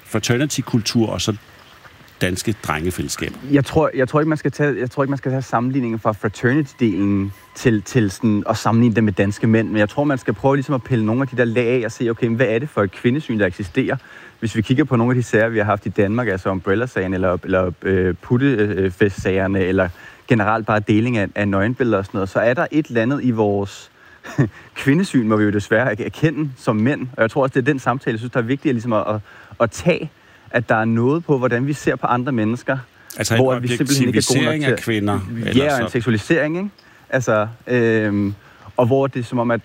fraternity-kultur og så danske drengefællesskaber? Jeg tror ikke man skal tage sammenligningen fra fraternity-delen til sådan at sammenligne det med danske mænd, men jeg tror man skal prøve ligesom at pille nogle af de der lag af og se, okay, hvad er det for et kvindesyn, der eksisterer? Hvis vi kigger på nogle af de sager, vi har haft i Danmark, altså Umbrella-sagen eller puttefest-sagerne, eller generelt bare deling af nøgenbilleder og sådan noget, så er der et eller andet i vores kvindesyn, må vi jo desværre erkende som mænd. Og jeg tror også, det er den samtale, jeg synes, der er vigtigt ligesom at tage, at der er noget på, hvordan vi ser på andre mennesker. Altså hvor en vi simpelthen ikke er gode nok til af kvinder? Ja, og en seksualisering, ikke? Altså, og hvor det er som om, at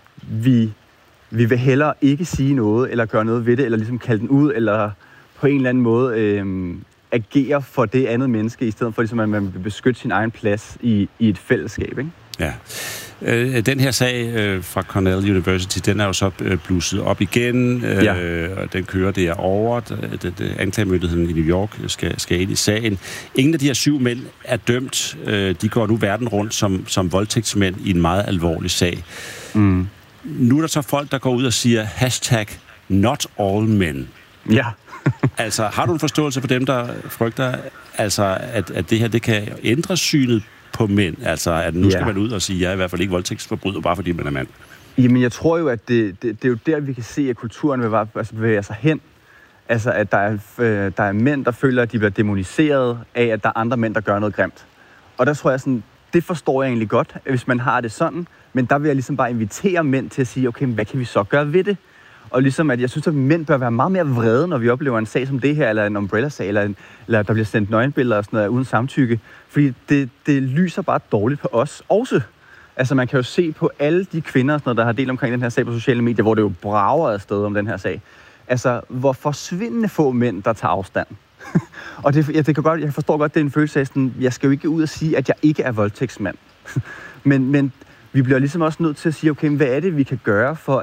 vi vil hellere ikke sige noget, eller gøre noget ved det, eller ligesom kalde den ud, eller på en eller anden måde agere for det andet menneske, i stedet for ligesom, at man vil beskytte sin egen plads i et fællesskab, ikke? Ja. Den her sag fra Cornell University, den er jo så blusset op igen, og den kører derovre. Anklagemyndigheden i New York skal ind i sagen. Ingen af de her 7 mænd er dømt. De går nu verden rundt som voldtægtsmænd i en meget alvorlig sag. Mm. Nu er der så folk, der går ud og siger #not all men. Ja. Altså, har du en forståelse for dem, der frygter, altså, at det her det kan ændre synet på mænd? Altså, at nu skal man ud og sige, jeg er i hvert fald ikke voldtægtsforbryder, bare fordi man er mand. Jamen, jeg tror jo, at det er jo der, vi kan se, at kulturen vil bevæge sig hen. Altså, at der er mænd, der føler, at de bliver dæmoniseret af, at der er andre mænd, der gør noget grimt. Og der tror jeg sådan, det forstår jeg egentlig godt, hvis man har det sådan. Men der vil jeg ligesom bare invitere mænd til at sige, okay, hvad kan vi så gøre ved det? Og ligesom, at jeg synes, at mænd bør være meget mere vrede, når vi oplever en sag som det her, eller en Umbrella-sag, eller der bliver sendt nøgenbilleder og sådan noget uden samtykke. Fordi det lyser bare dårligt på os også. Altså, man kan jo se på alle de kvinder, sådan noget, der har delt omkring den her sag på sociale medier, hvor det jo brager afsted om den her sag. Altså, hvor forsvindende få mænd, der tager afstand. Og jeg forstår godt, det er en følelse af sådan, jeg skal jo ikke ud og sige, at jeg ikke er voldtægtsmand. men vi bliver ligesom også nødt til at sige, okay, hvad er det, vi kan gøre for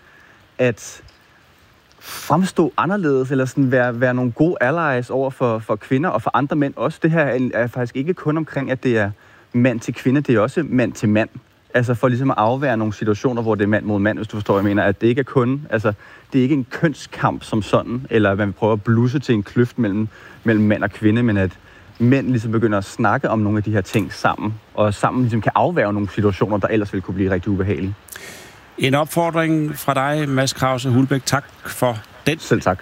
at fremstå anderledes, eller sådan være nogle gode allies over for kvinder og for andre mænd også. Det her er faktisk ikke kun omkring, at det er mand til kvinde, det er også mand til mand. Altså for ligesom at afvære nogle situationer, hvor det er mand mod mand, hvis du forstår, hvad jeg mener. At det ikke er kun, altså det er ikke en kønskamp som sådan, eller man prøver at blusse til en kløft mellem mand og kvinde, men at mænd ligesom begynder at snakke om nogle af de her ting sammen, og sammen ligesom kan afvære nogle situationer, der ellers ville kunne blive rigtig ubehagelige. En opfordring fra dig, Mads Krause Hulbæk. Tak for den. Selv tak.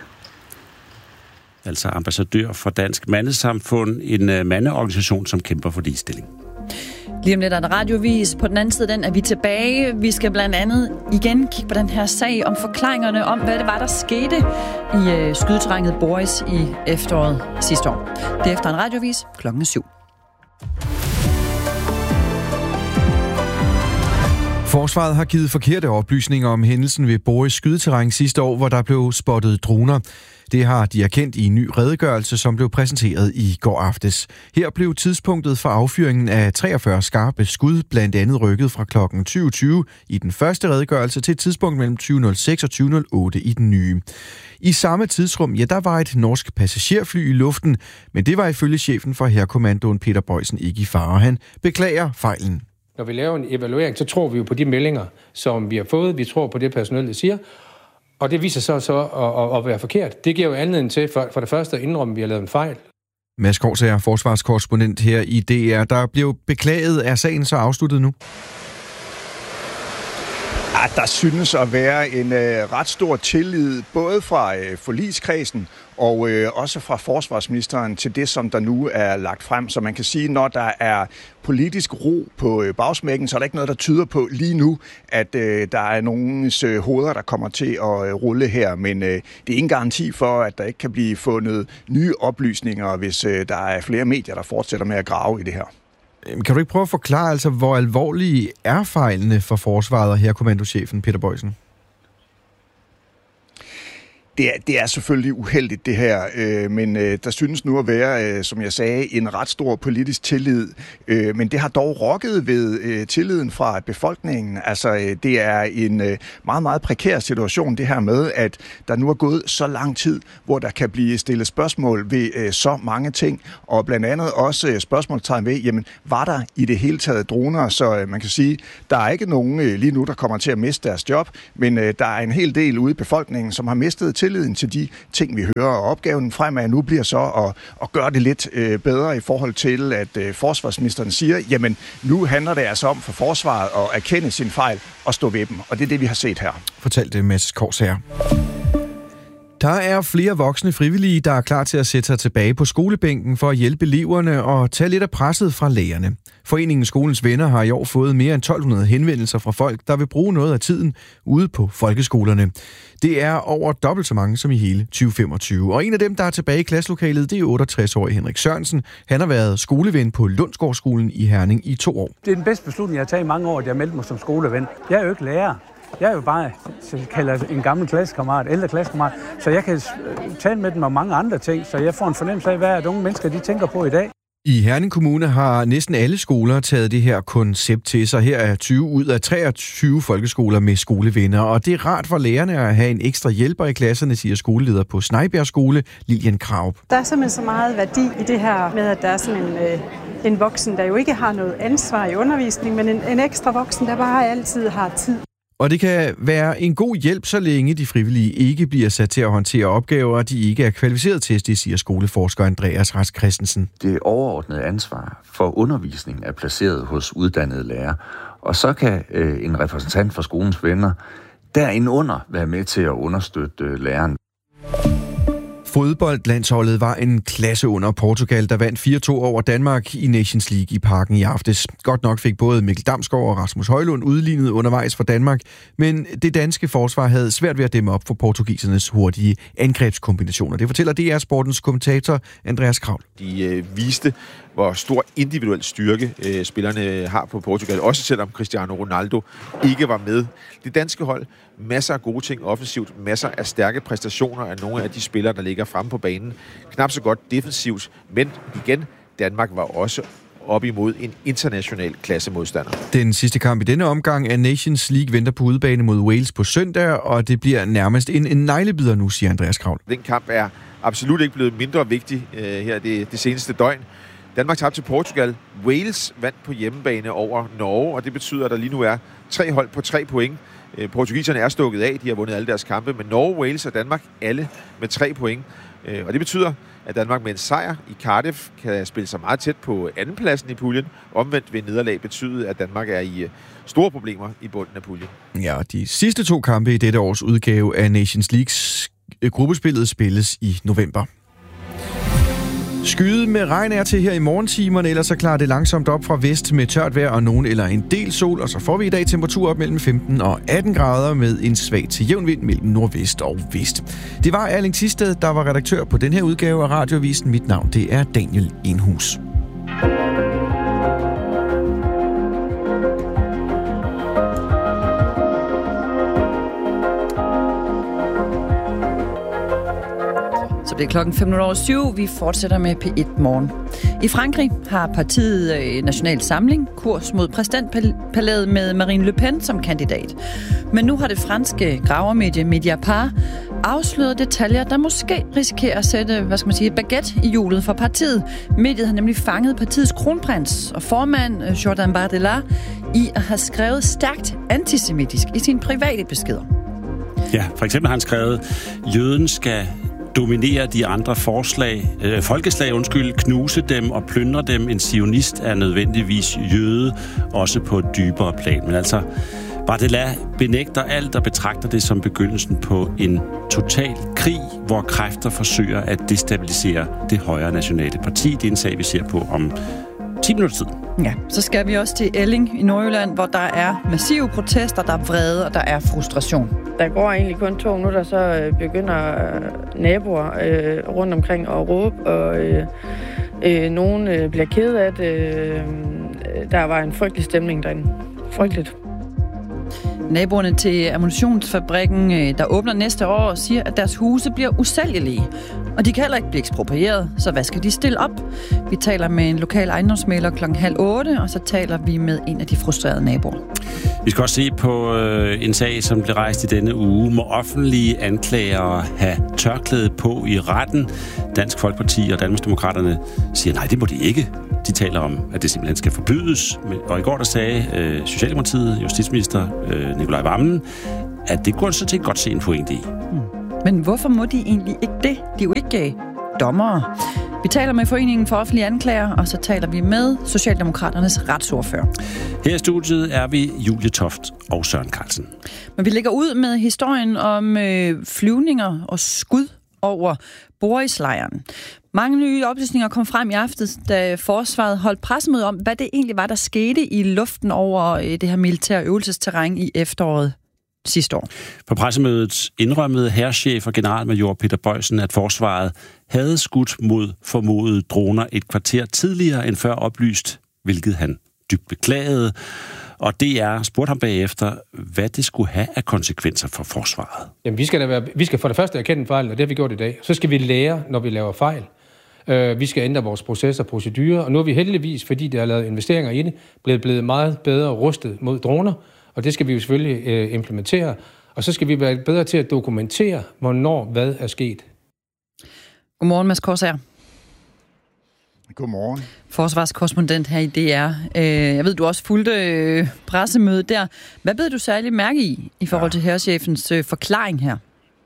Altså ambassadør for Dansk Mandesamfund, en mandeorganisation, som kæmper for ligestilling. Lige om lidt er der radiovis. På den anden side, den er vi tilbage. Vi skal blandt andet igen kigge på den her sag om forklaringerne om, hvad det var, der skete i skydeterrænet Boris i efteråret sidste år. Det er efter en radiovis 7:00. Forsvaret har givet forkerte oplysninger om hændelsen ved Boris skydeterræn sidste år, hvor der blev spottet droner. Det har de erkendt i en ny redegørelse, som blev præsenteret i går aftes. Her blev tidspunktet for affyringen af 43 skarpe skud blandt andet rykket fra kl. 20.20 i den første redegørelse til et tidspunkt mellem 20.06 og 20.08 i den nye. I samme tidsrum, der var et norsk passagerfly i luften, men det var ifølge chefen for Hærkommandoen Peter Boysen ikke i fare. Han beklager fejlen. Når vi laver en evaluering, så tror vi jo på de meldinger, som vi har fået. Vi tror på det personale, der siger. Og det viser sig så at være forkert. Det giver jo anledning til for det første at indrømme, at vi har lavet en fejl. Mads Kors er forsvarskorrespondent her i DR. Der blev beklaget. Er sagen så afsluttet nu? Ja, der synes at være en ret stor tillid, både fra forligskredsen og også fra forsvarsministeren til det, som der nu er lagt frem. Så man kan sige, når der er politisk ro på bagsmækken, så er der ikke noget, der tyder på lige nu, at der er nogens hoveder, der kommer til at rulle her. Men det er ingen garanti for, at der ikke kan blive fundet nye oplysninger, hvis der er flere medier, der fortsætter med at grave i det her. Kan du ikke prøve at forklare, altså, hvor alvorlige er fejlene for forsvaret og Hærkommandochefen Peter Boysen? Det er selvfølgelig uheldigt, det her, men der synes nu at være, som jeg sagde, en ret stor politisk tillid. Men det har dog rokket ved tilliden fra befolkningen. Altså, det er en meget, meget prekær situation, det her med, at der nu er gået så lang tid, hvor der kan blive stillet spørgsmål ved så mange ting. Og blandt andet også spørgsmålstegn ved, jamen, var der i det hele taget droner? Så man kan sige, der er ikke nogen lige nu, der kommer til at miste deres job, men der er en hel del ude i befolkningen, som har mistet tilliden til de ting, vi hører. Og opgaven fremad nu bliver så at gøre det lidt bedre i forhold til, at forsvarsministeren siger, jamen nu handler det altså om for forsvaret at erkende sin fejl og stå ved dem. Og det er det, vi har set her. Fortalte Mads Korsager. Der er flere voksne frivillige, der er klar til at sætte sig tilbage på skolebænken for at hjælpe eleverne og tage lidt af presset fra lærerne. Foreningen Skolens Venner har i år fået mere end 1200 henvendelser fra folk, der vil bruge noget af tiden ude på folkeskolerne. Det er over dobbelt så mange som i hele 2025. Og en af dem, der er tilbage i klasselokalet, det er 68-årige Henrik Sørensen. Han har været skoleven på Lundsgårdsskolen i Herning i 2 år. Det er den bedste beslutning, jeg har taget i mange år, at jeg meldte mig som skoleven. Jeg er jo ikke lærer. Jeg er jo bare, så kalder en gammel klassekammerat, ældre klassekammerat, så jeg kan tale med dem om mange andre ting, så jeg får en fornemmelse af, hvad unge mennesker de tænker på i dag. I Herning Kommune har næsten alle skoler taget det her koncept til sig. Her er 20 ud af 23 folkeskoler med skolevenner, og det er rart for lærerne at have en ekstra hjælper i klasserne, siger skoleleder på Snejbjerg Skole, Lilian Kraup. Der er simpelthen så meget værdi i det her med, at der er sådan en voksen, der jo ikke har noget ansvar i undervisning, men en ekstra voksen, der bare altid har tid. Og det kan være en god hjælp, så længe de frivillige ikke bliver sat til at håndtere opgaver, de ikke er kvalificeret til, det siger skoleforsker Andreas Rask Christensen. Det overordnede ansvar for undervisningen er placeret hos uddannede lærere, og så kan en repræsentant for Skolens Venner derindunder være med til at understøtte læreren. Fodboldlandsholdet var en klasse under Portugal, der vandt 4-2 over Danmark i Nations League i Parken i aftes. Godt nok fik både Mikkel Damsgaard og Rasmus Højlund udlignet undervejs for Danmark, men det danske forsvar havde svært ved at dæmme op for portugisernes hurtige angrebskombinationer. Det fortæller DR Sportens kommentator Andreas Kravl. De viste, hvor stor individuel styrke spillerne har på Portugal, også selvom Cristiano Ronaldo ikke var med. Det danske hold, masser af gode ting offensivt, masser af stærke præstationer af nogle af de spillere, der ligger fremme på banen. Knap så godt defensivt, men igen, Danmark var også op imod en international klassemodstander. Den sidste kamp i denne omgang af Nations League venter på udebane mod Wales på søndag, og det bliver nærmest en neglebider nu, siger Andreas Kravl. Den kamp er absolut ikke blevet mindre vigtig her det seneste døgn. Danmark tabte til Portugal. Wales vandt på hjemmebane over Norge, og det betyder, at der lige nu er 3 hold på 3 point. Portugiserne er stukket af, de har vundet alle deres kampe, men Norge, Wales og Danmark alle med 3 point. Og det betyder, at Danmark med en sejr i Cardiff kan spille sig meget tæt på andenpladsen i puljen. Omvendt vil nederlag betyde, at Danmark er i store problemer i bunden af puljen. Ja, de sidste 2 kampe i dette års udgave af Nations Leagues gruppespillet spilles i november. Skyde med regn er til her i morgentimerne, ellers så klarer det langsomt op fra vest med tørt vejr og nogen eller en del sol, og så får vi i dag temperatur op mellem 15 og 18 grader med en svag til jævn vind mellem nordvest og vest. Det var Erling Thisted, der var redaktør på den her udgave af Radioavisen. Mit navn, det er Daniel Enhus. Det er klokken 5:07. Vi fortsætter med P1 Morgen. I Frankrig har partiet National Samling kurs mod præsidentpalæet med Marine Le Pen som kandidat. Men nu har det franske gravermedie Mediapart afsløret detaljer, der måske risikerer at sætte, baguette i hjulet for partiet. Mediet har nemlig fanget partiets kronprins og formand Jordan Bardella i at have skrevet stærkt antisemitisk i sine private beskeder. Ja, for eksempel har han skrevet, jøden skal dominere de andre folkeslag, knuse dem og plyndre dem. En zionist er nødvendigvis jøde, også på et dybere plan. Men altså, Bardella benægter alt og betragter det som begyndelsen på en total krig, hvor kræfter forsøger at destabilisere det højre nationale parti. Det er en sag, vi ser på om 10 minutter tid. Ja, så skal vi også til Elling i Nordjylland, hvor der er massive protester, der er vrede og der er frustration. Der går egentlig kun 2 minutter, så begynder naboer rundt omkring at råbe, og nogen bliver ked af det. Der var en frygtelig stemning derinde. Frygteligt. Naboerne til ammunitionsfabrikken, der åbner næste år, siger, at deres huse bliver usælgelige. Og de kan heller ikke blive eksproprieret, så hvad skal de stille op? Vi taler med en lokal ejendomsmægler 7:30, og så taler vi med en af de frustrerede naboer. Vi skal også se på en sag, som blev rejst i denne uge. Må offentlige anklagere have tørklæde på i retten? Dansk Folkeparti og Danmarksdemokraterne siger, nej, det må de ikke. De taler om, at det simpelthen skal forbydes. Og i går der sagde Socialdemokratiet, justitsminister Nicolai Wammen, at det kunne han så til godt se en pointe i. Men hvorfor må de egentlig ikke det? De er jo ikke dommere. Vi taler med Foreningen for Offentlige Anklager, og så taler vi med Socialdemokraternes retsordfører. Her i studiet er vi Julie Toft og Søren Carlsen. Men vi lægger ud med historien om flyvninger og skud over Boris-lejren. Mange nye oplysninger kom frem i aftes, da forsvaret holdt pressemøde om, hvad det egentlig var, der skete i luften over det her militære øvelsesterræn i efteråret sidste år. På pressemødet indrømmede hærchef og generalmajor Peter Boysen, at forsvaret havde skudt mod formodede droner et kvarter tidligere end før oplyst, hvilket han dybt beklagede. Og DR spurgte ham bagefter, hvad det skulle have af konsekvenser for forsvaret. Jamen, vi skal for det første erkende en fejl, og det har vi gjort i dag. Så skal vi lære, når vi laver fejl. Vi skal ændre vores processer og procedurer, og nu er vi heldigvis, fordi der er lavet investeringer i det, blevet meget bedre rustet mod droner, og det skal vi jo selvfølgelig implementere. Og så skal vi være bedre til at dokumentere, hvornår hvad er sket. Godmorgen, Mads Korsager. Godmorgen. Forsvarskorrespondent her i DR. Jeg ved, du også fulgte pressemødet der. Hvad blev du særligt mærke i forhold til hærchefens forklaring her?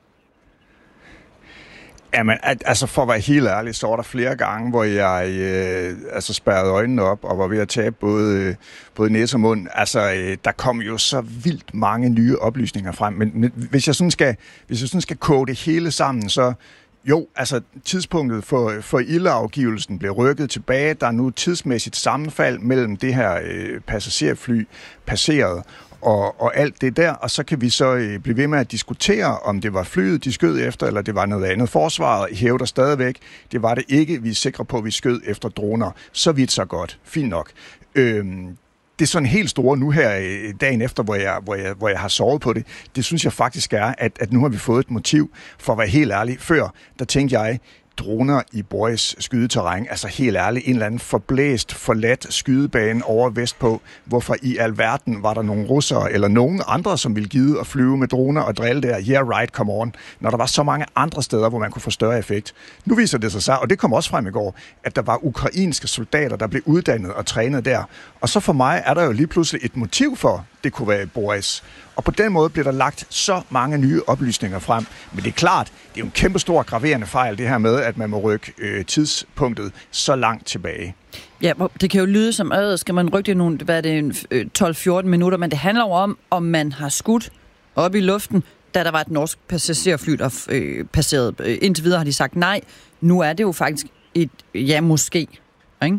Jamen, altså for at være helt ærlig, så var der flere gange, hvor jeg spærrede øjnene op og var ved at tabe både næse og mund. Altså, der kom jo så vildt mange nye oplysninger frem. Men hvis jeg sådan skal koge det hele sammen, så jo, altså tidspunktet for ildeafgivelsen blev rykket tilbage. Der er nu tidsmæssigt sammenfald mellem det her passagerfly passeret og alt det der, og så kan vi så blive ved med at diskutere, om det var flyet, de skød efter, eller det var noget andet. Forsvaret hævder stadigvæk, det var det ikke. Vi er sikre på, at vi skød efter droner. Så vidt, så godt. Fint nok. Det er sådan helt store nu her dagen efter, hvor jeg har sovet på det. Det synes jeg faktisk er, at nu har vi fået et motiv. For at være helt ærlig, før der tænkte jeg, droner i Boris skydeterræn, altså helt ærligt, en eller anden forblæst, forladt skydebane over vestpå. Hvorfor i alverden var der nogle russere eller nogen andre, som ville gide at flyve med droner og drille der? Yeah right, come on. Når der var så mange andre steder, hvor man kunne få større effekt. Nu viser det sig, og det kom også frem i går, at der var ukrainske soldater, der blev uddannet og trænet der. Og så for mig er der jo lige pludselig et motiv for, det kunne være Boris. Og på den måde bliver der lagt så mange nye oplysninger frem. Men det er klart, det er jo en kæmpe stor graverende fejl, det her med, at man må rykke tidspunktet så langt tilbage. Ja, det kan jo lyde som, skal man rykke det nogle, 12-14 minutter, men det handler jo om man har skudt op i luften, da der var et norsk passagerfly, der passerede. Indtil videre har de sagt nej. Nu er det jo faktisk et ja, måske. Ikke?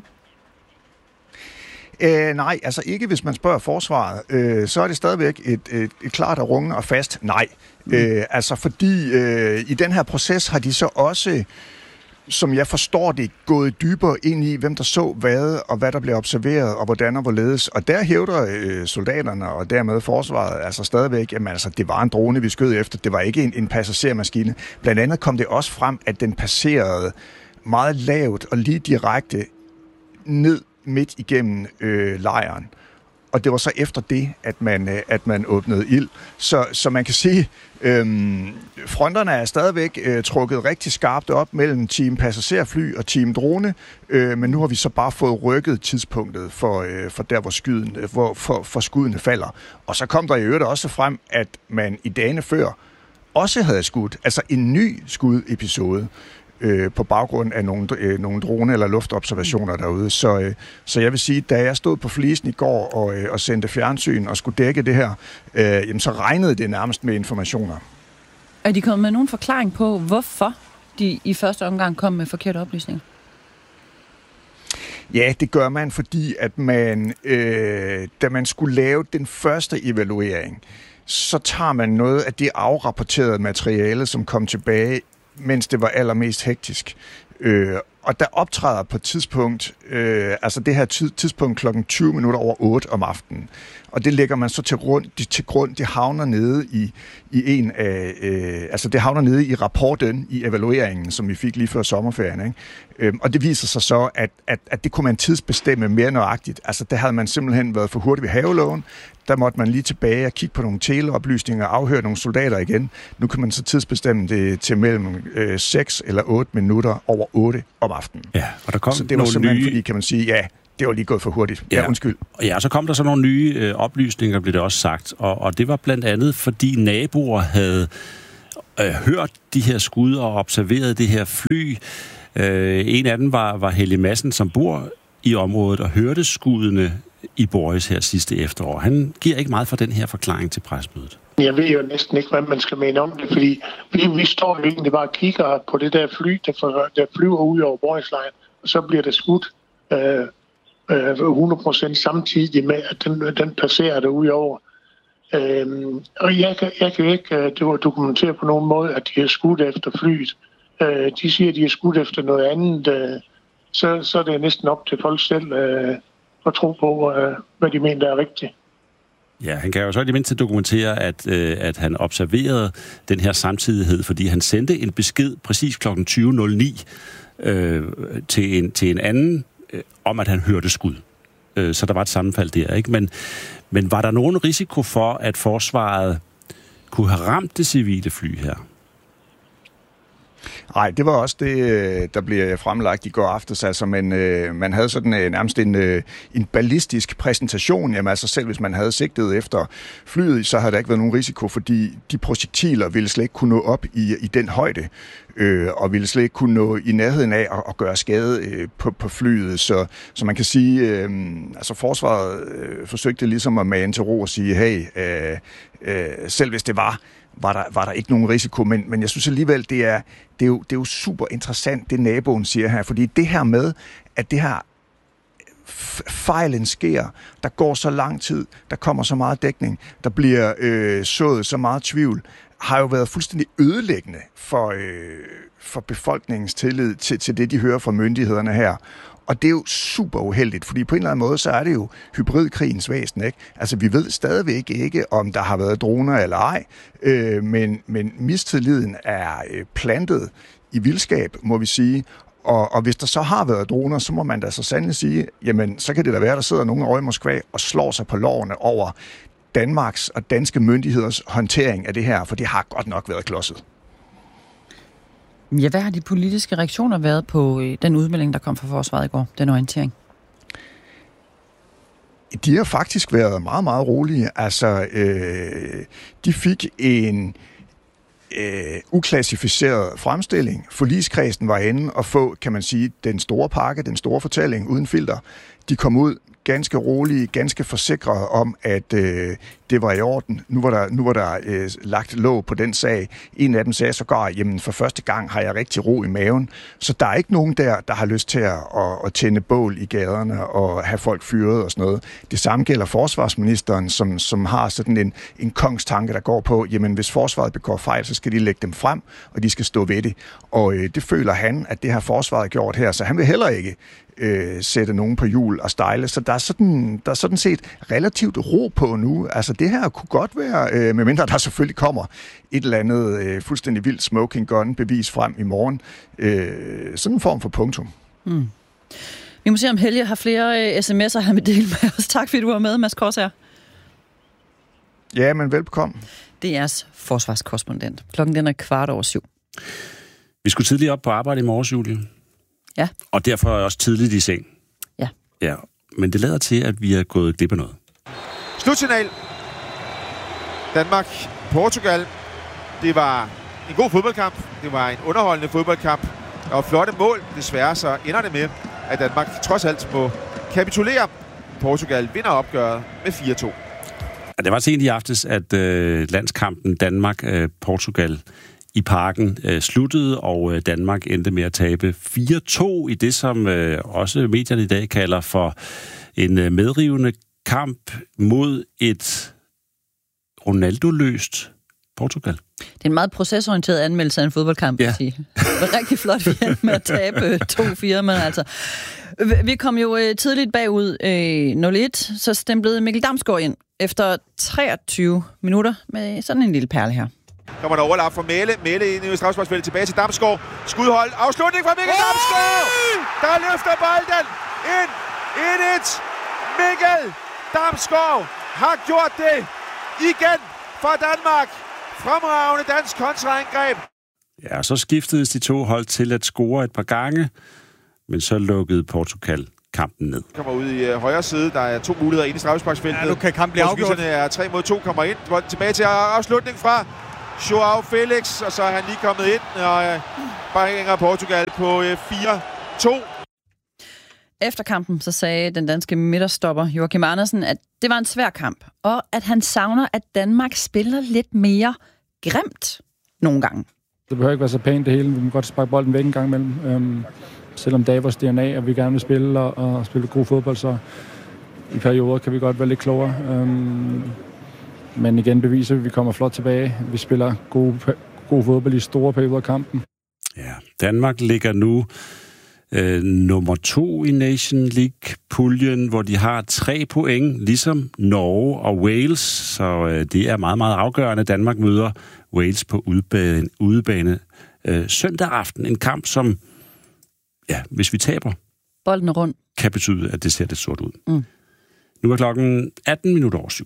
Nej, altså ikke hvis man spørger forsvaret, så er det stadigvæk et klart og rungende og fast nej. Altså fordi i den her proces har de så også, som jeg forstår det, gået dybere ind i, hvem der så hvad, og hvad der blev observeret, og hvordan og hvorledes. Og der hævder soldaterne, og dermed forsvaret, altså stadigvæk, jamen altså, det var en drone, vi skød efter. Det var ikke en passagermaskine. Blandt andet kom det også frem, at den passerede meget lavt og lige direkte ned midt igennem lejren. Og det var så efter det, at man åbnede ild. Så man kan sige, fronterne er stadigvæk trukket rigtig skarpt op mellem team passagerfly og team drone, men nu har vi så bare fået rykket tidspunktet for der, hvor skuddene falder. Og så kom der i øvrigt også frem, at man i dagene før også havde skudt, altså en ny skudepisode, på baggrund af nogle drone- eller luftobservationer derude. Så jeg vil sige, da jeg stod på flisen i går og sendte fjernsyn og skulle dække det her, jamen så regnede det nærmest med informationer. Er de kommet med nogen forklaring på, hvorfor de i første omgang kom med forkerte oplysninger? Ja, det gør man, fordi at man, da man skulle lave den første evaluering, så tager man noget af det afrapporterede materiale, som kom tilbage, mens det var allermest hektisk. Og der optræder på et tidspunkt, altså det her tidspunkt klokken 20 minutter over 8 om aftenen. Og det lægger man så til grund, det havner nede i en af, altså det havner nede i rapporten, i evalueringen, som vi fik lige før sommerferien, ikke? Og det viser sig så, at det kunne man tidsbestemme mere nøjagtigt. Altså der havde man simpelthen været for hurtigt ved havelågen. Der måtte man lige tilbage og kigge på nogle teleoplysninger og afhøre nogle soldater igen. Nu kan man så tidsbestemme det til mellem 6 eller 8 minutter over 8 om aftenen. Ja, og der kom så det var simpelthen nye... fordi, kan man sige, ja, det var lige gået for hurtigt. Ja, undskyld. Ja, så kom der så nogle nye oplysninger, blev det også sagt. Og det var blandt andet, fordi naboer havde hørt de her skud og observeret det her fly. En af dem var Helge Madsen, som bor i området og hørte skuddene i Boris her sidste efterår. Han giver ikke meget for den her forklaring til pressemødet. Jeg ved jo næsten ikke, hvad man skal mene om det, fordi vi står jo egentlig bare og kigger på det der fly, der flyver ud over Borislejren, og så bliver det skudt 100% samtidig med, at den passerer derude over. Og jeg kan jo ikke dokumentere på nogen måde, at de er skudt efter flyet. De siger, at de er skudt efter noget andet. Så er det næsten op til folk selv at tro på, hvad de mener, der er rigtigt. Ja, han kan jo så i det mindste dokumentere, at han observerede den her samtidighed, fordi han sendte en besked præcis kl. 20.09 til en anden om, at han hørte skud. Så der var et sammenfald der, ikke? Men var der nogen risiko for, at forsvaret kunne have ramt det civile fly her? Nej, det var også det, der blev fremlagt i går aftes. Altså, man havde sådan nærmest en ballistisk præsentation. Jamen altså selv hvis man havde sigtet efter flyet, så havde der ikke været nogen risiko, fordi de projektiler ville slet ikke kunne nå op i den højde, og ville slet ikke kunne nå i nærheden af at gøre skade på flyet. Så man kan sige, altså forsvaret forsøgte ligesom at mane til ro og sige, hey, selv hvis det var der ikke nogen risiko, men jeg synes alligevel, det er jo super interessant, det naboen siger her, fordi det her med, at det her fejlen sker, der går så lang tid, der kommer så meget dækning, der bliver sået så meget tvivl, har jo været fuldstændig ødelæggende for befolkningens tillid til det, de hører fra myndighederne her. Og det er jo super uheldigt, fordi på en eller anden måde, så er det jo hybridkrigens væsen, ikke? Altså, vi ved stadigvæk ikke, om der har været droner eller ej, men mistilliden er plantet i vildskab, må vi sige. Og hvis der så har været droner, så må man da så sandelig sige, jamen, så kan det da være, der sidder nogen over i Moskva og slår sig på lårene over Danmarks og danske myndigheders håndtering af det her, for det har godt nok været klodset. Ja, hvad har de politiske reaktioner været på den udmelding, der kom fra forsvaret i går, den orientering? De har faktisk været meget, meget rolige. Altså, de fik en uklassificeret fremstilling. Forligskredsen var inde og få, kan man sige, den store pakke, den store fortælling uden filter. De kom ud ganske rolige, ganske forsikrede om, at det var i orden. Nu var der lagt låg på den sag. En af dem sagde sågar, jamen for første gang har jeg rigtig ro i maven. Så der er ikke nogen der har lyst til at tænde bål i gaderne og have folk fyret og sådan noget. Det samme gælder forsvarsministeren, som har sådan en kongstanke, der går på, jamen hvis forsvaret begår fejl, så skal de lægge dem frem, og de skal stå ved det. Og det føler han, at det har forsvaret gjort her, så han vil heller ikke sætte nogen på hjul og stejle. Så der er sådan set relativt ro på nu. Altså det her kunne godt være, medmindre der selvfølgelig kommer et eller andet fuldstændig vildt smoking gun bevis frem i morgen. Sådan en form for punktum. Mm. Vi må se, om Helge har flere sms'er, han vil dele med os. Tak fordi du var med, Mads Korsager. Ja, men velbekomme. DR's forsvarskorrespondent. Klokken den er 7:15. Vi skulle tidligt op på arbejde i morges, Julie. Ja. Og derfor er jeg også tidligt i seng. Ja. Ja, men det lader til, at vi er gået glip af noget. Slutsignal. Danmark-Portugal. Det var en god fodboldkamp. Det var en underholdende fodboldkamp. Der var flotte mål. Desværre så ender det med, at Danmark trods alt må kapitulere. Portugal vinder opgøret med 4-2. Det var sent i aftes, at landskampen Danmark-Portugal i Parken sluttede, og Danmark endte med at tabe 4-2 i det, som også medierne i dag kalder for en medrivende kamp mod et Ronaldo-løst Portugal. Det er en meget procesorienteret anmeldelse af en fodboldkamp, vil jeg sige. Det var rigtig flot, vi endte med at tabe 2-4, men altså... Vi kom jo tidligt bagud 0-1, så stemplede Mikkel Damsgaard ind efter 23 minutter med sådan en lille perle her. Kommer der overlap for Mæle. Mæle ind i strafsparksfeltet tilbage til Damsgaard. Skudhold. Afslutning fra Mikkel Damsgaard. Der løfter bolden ind. 1-1. Mikkel Damsgaard har gjort det igen for Danmark. Fremragende dansk kontraangreb. Ja, så skiftedes de to hold til at score et par gange, men så lukkede Portugal kampen ned. Kommer ud i højre side. Der er to muligheder inde i strafsparksfeltet. Ja, nu kan kampen blive afgjort. Er 3-2, kommer ind. Tilbage til afslutning fra Joao Felix, og så er han lige kommet ind, og bringer Portugal på 4-2. Efter kampen så sagde den danske midterstopper Joachim Andersen, at det var en svær kamp, og at han savner, at Danmark spiller lidt mere grimt nogle gange. Det behøver ikke være så pænt det hele. Vi må godt sparke bolden væk en gang imellem. Selvom det er vores DNA, og vi gerne vil spille og spille god fodbold, så i perioder kan vi godt være lidt klogere. Men igen beviser vi, at vi kommer flot tilbage. Vi spiller god fodbold i store perioder af kampen. Ja, Danmark ligger nu nummer 2 i Nation League-puljen, hvor de har 3 point, ligesom Norge og Wales. Så det er meget, meget afgørende. Danmark møder Wales på udebane søndag aften. En kamp, som, ja, hvis vi taber, bolden er rundt, kan betyde, at det ser lidt sort ud. Mm. Nu er klokken 7:18.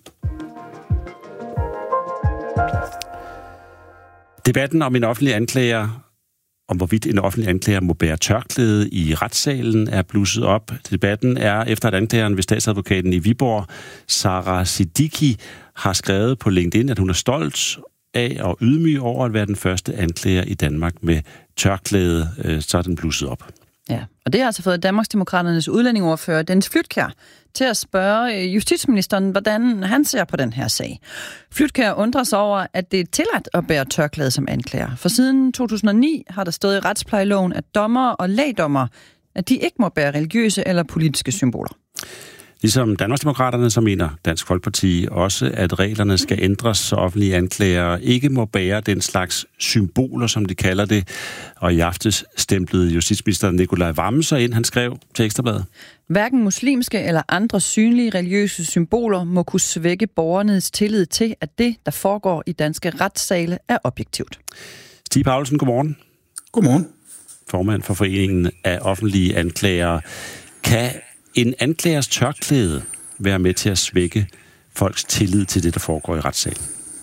Debatten om en offentlig anklager, om hvorvidt en offentlig anklager må bære tørklæde i retssalen, er blusset op. Debatten er efter, at anklageren ved statsadvokaten i Viborg, Sarah Siddiqui, har skrevet på LinkedIn, at hun er stolt af og ydmyg over at være den første anklager i Danmark med tørklæde. Så er den blusset op. Ja, og det har altså fået Danmarksdemokraternes udlændingeordfører Dennis Flydtkjær til at spørge justitsministeren, hvordan han ser på den her sag. Flydtkjær undrer sig over, at det er tilladt at bære tørklæde som anklager. For siden 2009 har der stået i retsplejeloven, at dommere og lægdommere, at de ikke må bære religiøse eller politiske symboler. Ligesom Danmarksdemokraterne, så mener Dansk Folkeparti også, at reglerne skal ændres, så offentlige anklagere ikke må bære den slags symboler, som de kalder det. Og i aftes stemplede justitsminister Nicolai Wammen så ind, han skrev til Ekstra Bladet. Hverken muslimske eller andre synlige religiøse symboler må kunne svække borgernes tillid til, at det, der foregår i danske retssale, er objektivt. Stig Paulsen, godmorgen. Godmorgen. Formand for Foreningen af Offentlige Anklagere. Kan en anklagers tørklæde være med til at svække folks tillid til det, der foregår i retssalen?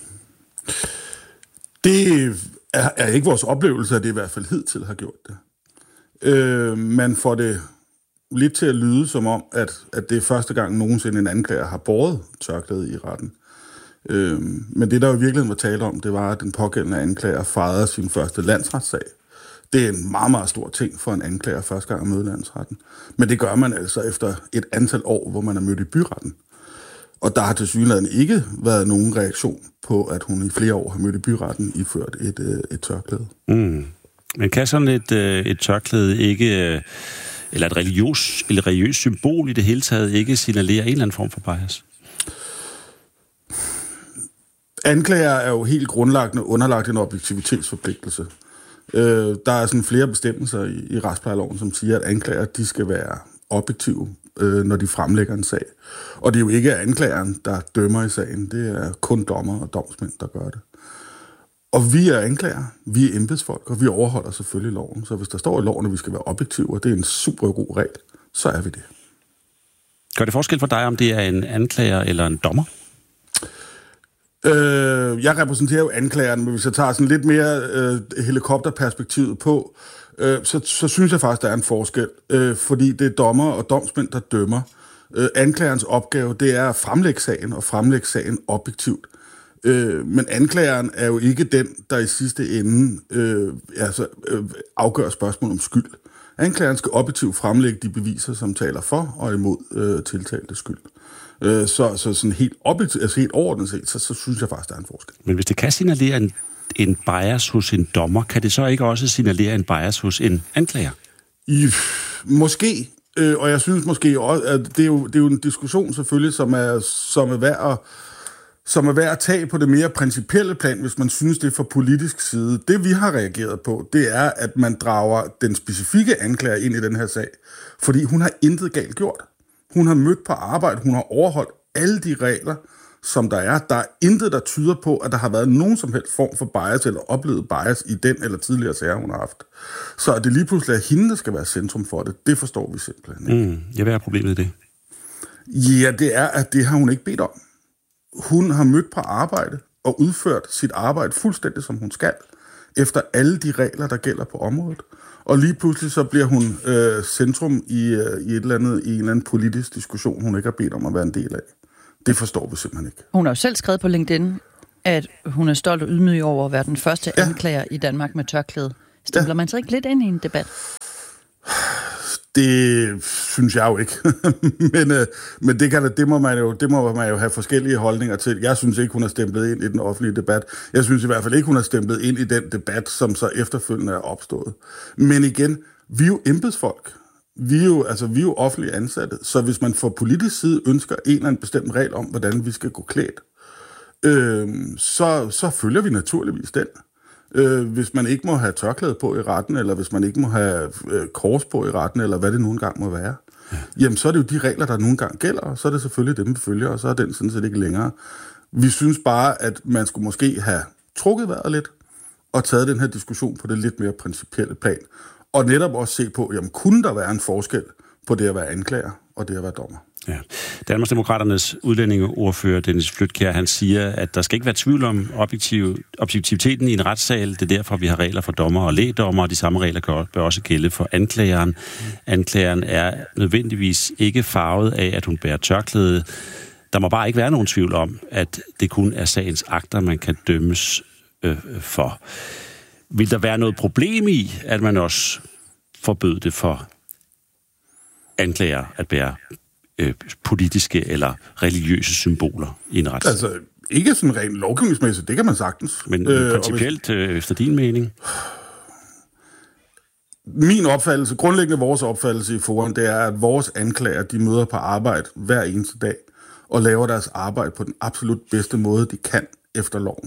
Det er ikke vores oplevelse, at det i hvert fald hidtil har gjort det. Man får det lidt til at lyde som om, at det er første gang nogensinde en anklager har båret tørklæde i retten. Men det, der jo i virkeligheden var tale om, det var, at den pågældende anklager fejrede sin første landsretssag. Det er en meget, meget stor ting for en anklager første gang at møde landsretten. Men det gør man altså efter et antal år, hvor man er mødt i byretten. Og der har tilsyneladende ikke været nogen reaktion på, at hun i flere år har mødt i byretten iført et tørklæde. Mm. Men kan sådan et tørklæde ikke, eller et religiøst symbol i det hele taget, ikke signalere en eller anden form for bias? Anklager er jo helt grundlæggende underlagt en objektivitetsforpligtelse. Der er sådan flere bestemmelser i retsplejeloven, som siger, at anklager de skal være objektive, når de fremlægger en sag. Og det er jo ikke anklageren, der dømmer i sagen. Det er kun dommer og domsmænd, der gør det. Og vi er anklager, vi er embedsfolk, og vi overholder selvfølgelig loven. Så hvis der står i loven, at vi skal være objektive, og det er en super god regel, så er vi det. Gør det forskel for dig, om det er en anklager eller en dommer? Jeg repræsenterer jo anklageren, men hvis jeg tager sådan lidt mere helikopterperspektivet på, så synes jeg faktisk, der er en forskel. Fordi det er dommer og domsmænd, der dømmer. Anklagerens opgave, det er at fremlægge sagen objektivt. Men anklageren er jo ikke den, der i sidste ende afgør spørgsmål om skyld. Anklageren skal objektivt fremlægge de beviser, som taler for og imod tiltalte skyld. Så sådan helt objektivt, altså helt overordnet set, så synes jeg faktisk, der er en forskel. Men hvis det kan signalere en bias hos en dommer, kan det så ikke også signalere en bias hos en anklager? Måske, og jeg synes måske også, at det er jo en diskussion selvfølgelig, som er værd at tage på det mere principielle plan, hvis man synes, det er fra politisk side. Det vi har reageret på, det er, at man drager den specifikke anklager ind i den her sag, fordi hun har intet galt gjort. Hun har mødt på arbejde, hun har overholdt alle de regler, som der er. Der er intet, der tyder på, at der har været nogen som helst form for bias eller oplevet bias i den eller tidligere sager, hun har haft. Så at det lige pludselig er hende, der skal være centrum for det, det forstår vi simpelthen ikke. Hvad er problemet i det? Ja, det er, at det har hun ikke bedt om. Hun har mødt på arbejde og udført sit arbejde fuldstændig, som hun skal, efter alle de regler, der gælder på området. Og lige pludselig så bliver hun centrum i en eller anden politisk diskussion, hun ikke har bedt om at være en del af. Det forstår vi simpelthen ikke. Hun har jo selv skrevet på LinkedIn, at hun er stolt og ydmyg over at være den første anklager i Danmark med tørklæde. Stempler man så ikke lidt ind i en debat? Det synes jeg jo ikke. men det må man jo have forskellige holdninger til. Jeg synes ikke, hun er stemplet ind i den offentlige debat. Jeg synes i hvert fald ikke, hun er stemplet ind i den debat, som så efterfølgende er opstået. Men igen, vi er jo embedsfolk. Vi er jo offentlige ansatte. Så hvis man fra politisk side ønsker en eller anden bestemt regel om, hvordan vi skal gå klædt, så følger vi naturligvis den. Hvis man ikke må have tørklæde på i retten, eller hvis man ikke må have kors på i retten, eller hvad det nogle gange må være, jamen så er det jo de regler, der nogle gange gælder, og så er det selvfølgelig dem, vi følger, og så er den sådan set ikke længere. Vi synes bare, at man skulle måske have trukket vejret lidt, og taget den her diskussion på det lidt mere principielle plan, og netop også se på, jamen kunne der være en forskel på det at være anklager, og det at være dommer? Ja. Danmarksdemokraternes udlændingeordfører Dennis Flydtkjær, han siger, at der skal ikke være tvivl om objektiviteten i en retssal. Det er derfor, vi har regler for dommer og lægdommer, og de samme regler bør også gælde for anklageren. Anklageren er nødvendigvis ikke farvet af, at hun bærer tørklæde. Der må bare ikke være nogen tvivl om, at det kun er sagens akter, man kan dømmes for. Vil der være noget problem i, at man også forbød det for anklager at bære politiske eller religiøse symboler i en retssag? Altså, ikke sådan rent lovgivningsmæssigt, det kan man sagtens. Men principielt, efter din mening? Min opfattelse, grundlæggende vores opfattelse i Forum, det er, at vores anklager, de møder på arbejde hver eneste dag, og laver deres arbejde på den absolut bedste måde, de kan efter loven.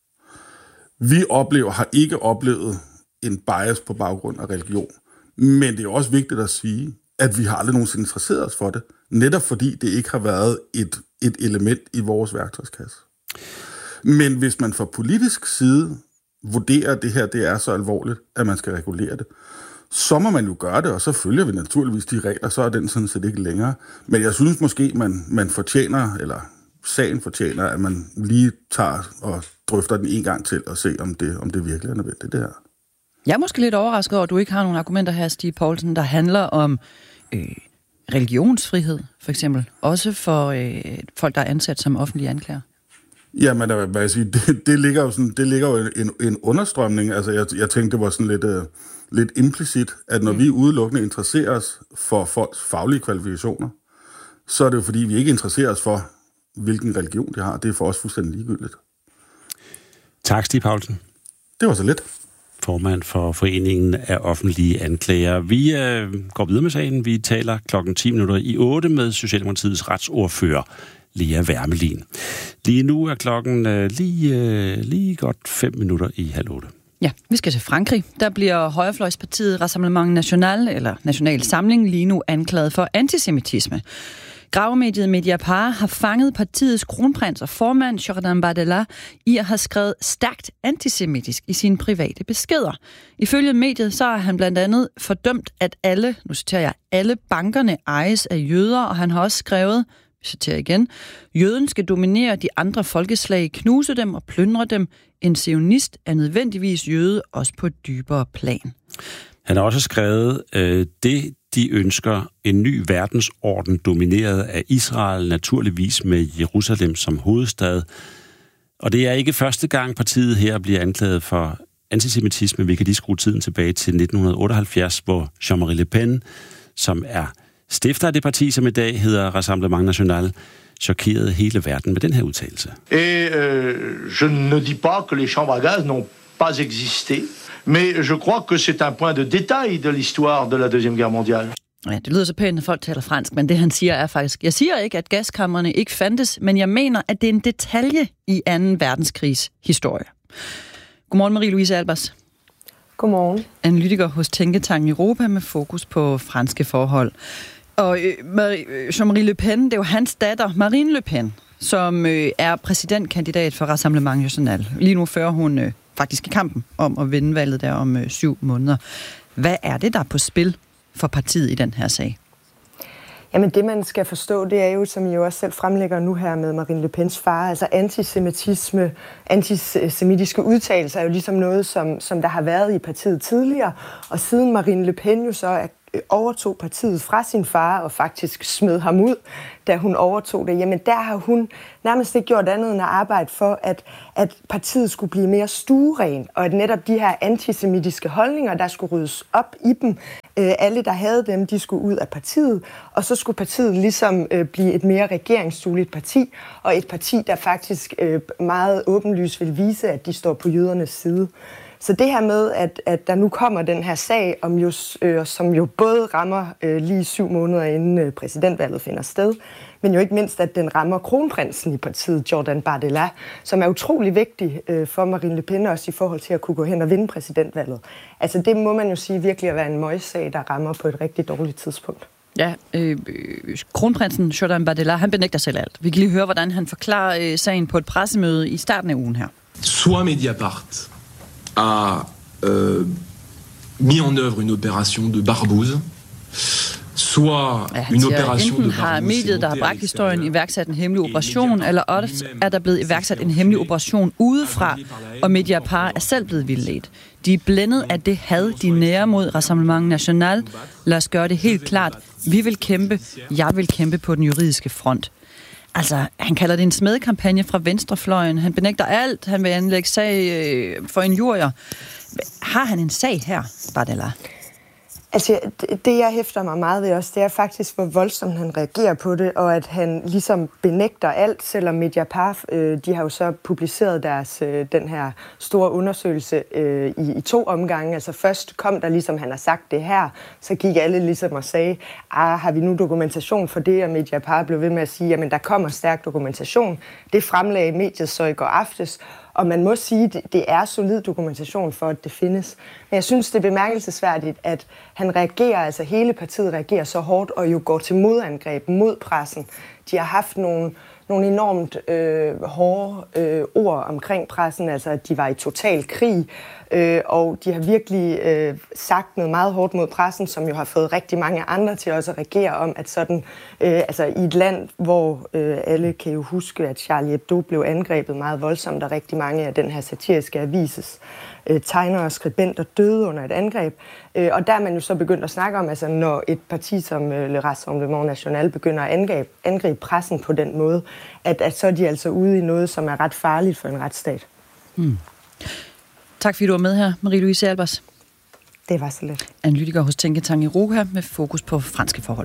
Vi har ikke oplevet en bias på baggrund af religion, men det er også vigtigt at sige, at vi har aldrig nogensinde interesseret os for det, netop fordi det ikke har været et element i vores værktøjskasse. Men hvis man fra politisk side vurderer, at det her det er så alvorligt, at man skal regulere det, så må man jo gøre det, og så følger vi naturligvis de regler, så er den sådan set ikke længere. Men jeg synes måske, man fortjener, eller sagen fortjener, at man lige tager og drøfter den en gang til og se, om det virkelig er nødvendigt, det her. Jeg er måske lidt overrasket over, at du ikke har nogen argumenter her, Stig Poulsen, der handler om religionsfrihed, for eksempel. Også for folk, der er ansat som offentlige anklager. Jamen, hvad jeg siger, det ligger jo en understrømning. Altså, jeg tænkte, det var sådan lidt implicit, at når vi udelukkende interesserer os for folks faglige kvalifikationer, så er det jo fordi, vi ikke interesserer os for, hvilken religion de har. Det er for os fuldstændig ligegyldigt. Tak, Stig Poulsen. Det var så lidt. Formand for Foreningen af Offentlige Anklager. Vi går videre med sagen. Vi taler 7:10 med Socialdemokratiets retsordfører, Lea Wermelin. Lige nu er klokken lige godt 7:05. Ja, vi skal til Frankrig. Der bliver højrefløjspartiet Rassemblement National, eller National Samling, lige nu anklaget for antisemitisme. Gravemediet Mediapart har fanget partiets kronprins og formand, Jordan Bardella, i at have skrevet stærkt antisemitisk i sine private beskeder. Ifølge mediet så har han blandt andet fordømt, at alle bankerne ejes af jøder, og han har også skrevet, vi citerer igen, jøden skal dominere de andre folkeslag, knuse dem og plyndre dem. En zionist er nødvendigvis jøde, også på et dybere plan. Han har også skrevet, de ønsker en ny verdensorden domineret af Israel, naturligvis med Jerusalem som hovedstad. Og det er ikke første gang partiet her bliver anklaget for antisemitisme. Vi kan lige skrue tiden tilbage til 1978, hvor Jean-Marie Le Pen, som er stifter af det parti, som i dag hedder Rassemblement National, chokerede hele verden med den her udtalelse. Et je ne dis pas que les chambres à gaz n'ont pas existé. Mais je crois que c'est un point de détail de l'histoire de la Deuxième Guerre mondiale. Ja, det lyder så pænt, når folk taler fransk, men det han siger er faktisk, jeg siger ikke, at gaskammerne ikke fandtes, men jeg mener, at det er en detalje i 2. verdenskrigs historie. Godmorgen, Marie-Louise Albers. Godmorgen. Analytiker hos Tænketanken Europa med fokus på franske forhold. Og Jean-Marie Le Pen, det er jo hans datter, Marine Le Pen, som er præsidentkandidat for Rassemblement National. Lige nu fører hun faktisk i kampen om at vinde valget der om 7 måneder. Hvad er det, der er på spil for partiet i den her sag? Jamen det, man skal forstå, det er jo, som I jo også selv fremlægger nu her med Marine Le Pens far, altså antisemitisme, antisemitiske udtalelser er jo ligesom noget, som der har været i partiet tidligere, og siden Marine Le Pen jo så overtog partiet fra sin far og faktisk smed ham ud, da hun overtog det, jamen der har hun nærmest ikke gjort andet end at arbejde for, at partiet skulle blive mere stueren, og at netop de her antisemitiske holdninger, der skulle ryddes op i dem, alle der havde dem, de skulle ud af partiet, og så skulle partiet ligesom blive et mere regeringsdueligt parti, og et parti, der faktisk meget åbenlyst vil vise, at de står på jødernes side. Så det her med, at der nu kommer den her sag, som jo både rammer lige 7 måneder inden præsidentvalget finder sted, men jo ikke mindst, at den rammer kronprinsen i partiet, Jordan Bardella, som er utrolig vigtig for Marine Le Pen, også i forhold til at kunne gå hen og vinde præsidentvalget. Altså det må man jo sige virkelig at være en møgssag, der rammer på et rigtig dårligt tidspunkt. Ja, kronprinsen Jordan Bardella, han benægter selv alt. Vi kan lige høre, hvordan han forklarer sagen på et pressemøde i starten af ugen her. Soit Mediapart a mis en œuvre une opération de barbouze, soit une opération de enten har mediet, der har bragt historien, iværksat en hemmelig operation, eller også er der blevet iværksat en hemmelig operation udefra, og Mediapart er selv blevet vildledt. De er blændet af det had, de nærer mod Rassemblement National. Lad os gøre det helt klart. Vi vil kæmpe. Jeg vil kæmpe på den juridiske front. Altså, han kalder det en smedekampagne fra venstrefløjen. Han benægter alt. Han vil anlægge sag for injurier. Har han en sag her, Bardella? Altså, det jeg hæfter mig meget ved også, det er faktisk, hvor voldsomt han reagerer på det, og at han ligesom benægter alt, selvom Mediapart, de har jo så publiceret den her store undersøgelse i 2 omgange. Altså først kom der ligesom, han har sagt det her, så gik alle ligesom og sagde, har vi nu dokumentation for det, og Mediapart blev ved med at sige, jamen der kommer stærk dokumentation. Det fremlagde mediet så i går aftes, og man må sige, at det er solid dokumentation for, at det findes. Men jeg synes, det er bemærkelsesværdigt, at han reagerer, altså hele partiet reagerer så hårdt, og jo går til modangreb mod pressen. De har haft nogle enormt hårde ord omkring pressen, altså at de var i total krig, og de har virkelig sagt noget meget hårdt mod pressen, som jo har fået rigtig mange andre til også at reagere om, at sådan, altså i et land, hvor alle kan jo huske, at Charlie Hebdo blev angrebet meget voldsomt, og rigtig mange af den her satiriske avises tegnere og skribenter døde under et angreb. Og der er man jo så begyndt at snakke om, altså når et parti som Le Rassemblement National begynder at angribe pressen på den måde, at så er de altså ude i noget, som er ret farligt for en retsstat. Tak fordi du var med her, Marie-Louise Albers. Det var så lidt. Analytiker hos Tænketank Europa med fokus på franske forhold.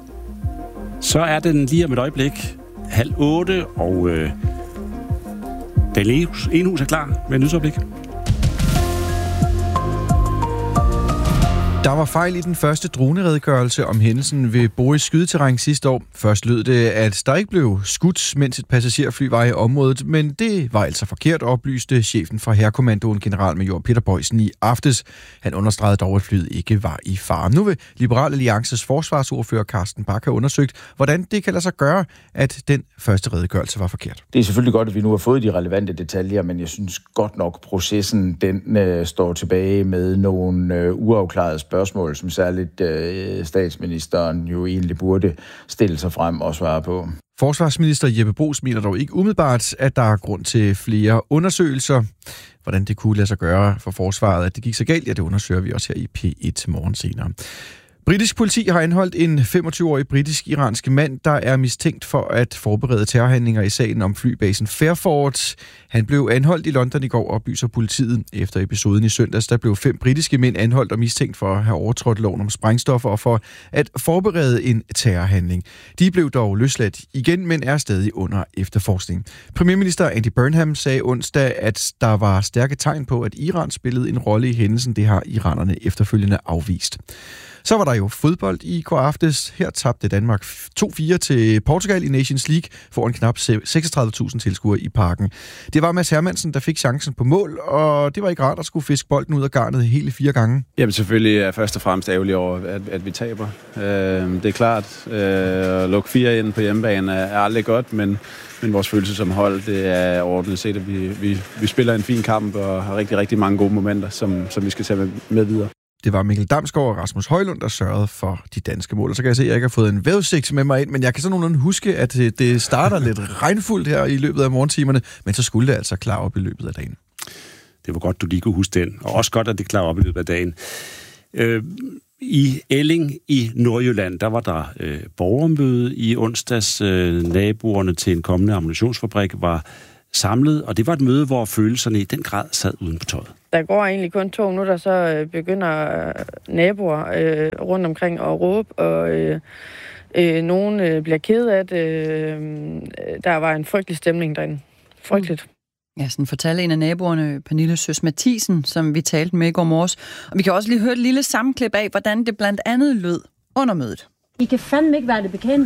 Så er den lige om et øjeblik 7:30, og Daniel Enhus er klar med et nyhedsoverblik. Der var fejl i den første droneredegørelse om hændelsen ved Boris skydeterræn sidste år. Først lød det, at der ikke blev skudt, mens et passagerfly var i området, men det var altså forkert, oplyste chefen for Hærkommandoen, generalmajor Peter Boysen, i aftes. Han understregede dog, at flyet ikke var i fare. Nu vil Liberal Alliances forsvarsordfører Carsten Bach have undersøgt, hvordan det kan lade sig gøre, at den første redegørelse var forkert. Det er selvfølgelig godt, at vi nu har fået de relevante detaljer, men jeg synes godt nok, processen den står tilbage med nogle uafklarede spørgsmål, som særligt statsministeren jo egentlig burde stille sig frem og svare på. Forsvarsminister Jeppe Bruus mener dog ikke umiddelbart, at der er grund til flere undersøgelser. Hvordan det kunne lade sig gøre for forsvaret, at det gik så galt, det undersøger vi også her i P1 morgen senere. Britisk politi har anholdt en 25-årig britisk-iransk mand, der er mistænkt for at forberede terrorhandlinger i sagen om flybasen Fairford. Han blev anholdt i London i går, oplyser politiet. Efter episoden i søndags, der blev 5 britiske mænd anholdt og mistænkt for at have overtrådt loven om sprængstoffer og for at forberede en terrorhandling. De blev dog løsladt igen, men er stadig under efterforskning. Premierminister Andy Burnham sagde onsdag, at der var stærke tegn på, at Iran spillede en rolle i hændelsen. Det har iranerne efterfølgende afvist. Så var der jo fodbold i går aftes. Her tabte Danmark 2-4 til Portugal i Nations League foran knap 36.000 tilskuere i parken. Det var Mads Hermansen, der fik chancen på mål, og det var ikke rart at skulle fiske bolden ud af garnet hele 4 gange. Jamen selvfølgelig er først og fremmest ærgerlig over, at vi taber. Det er klart, at lukke 4 ind på hjemmebane er aldrig godt, men vores følelse som hold, det er ordentligt set, at vi spiller en fin kamp og har rigtig, rigtig mange gode momenter, som vi skal tage med videre. Det var Mikkel Damsgaard og Rasmus Højlund, der sørgede for de danske mål. Og så kan jeg se, at jeg ikke har fået en vejrudsigt med mig ind, men jeg kan så nogenlunde huske, at det starter lidt regnfuldt her i løbet af morgentimerne, men så skulle det altså klare op i løbet af dagen. Det var godt, du lige kunne huske den, og også godt, at det klarer op i løbet af dagen. I Elling i Nordjylland, der var der borgermøde i onsdags. Naboerne til en kommende ammunitionsfabrik var samlet, og det var et møde, hvor følelserne i den grad sad uden på tøjet. Der går egentlig kun 2 minutter, så begynder naboer rundt omkring at råbe, og nogen bliver ked af det. Der var en frygtelig stemning derinde. Frygteligt. Ja, sådan fortalte en af naboerne, Pernille Søs Mathisen, som vi talte med i går morges. Og vi kan også lige høre et lille sammenklip af, hvordan det blandt andet lød under mødet. I kan fandme ikke være det bekendt.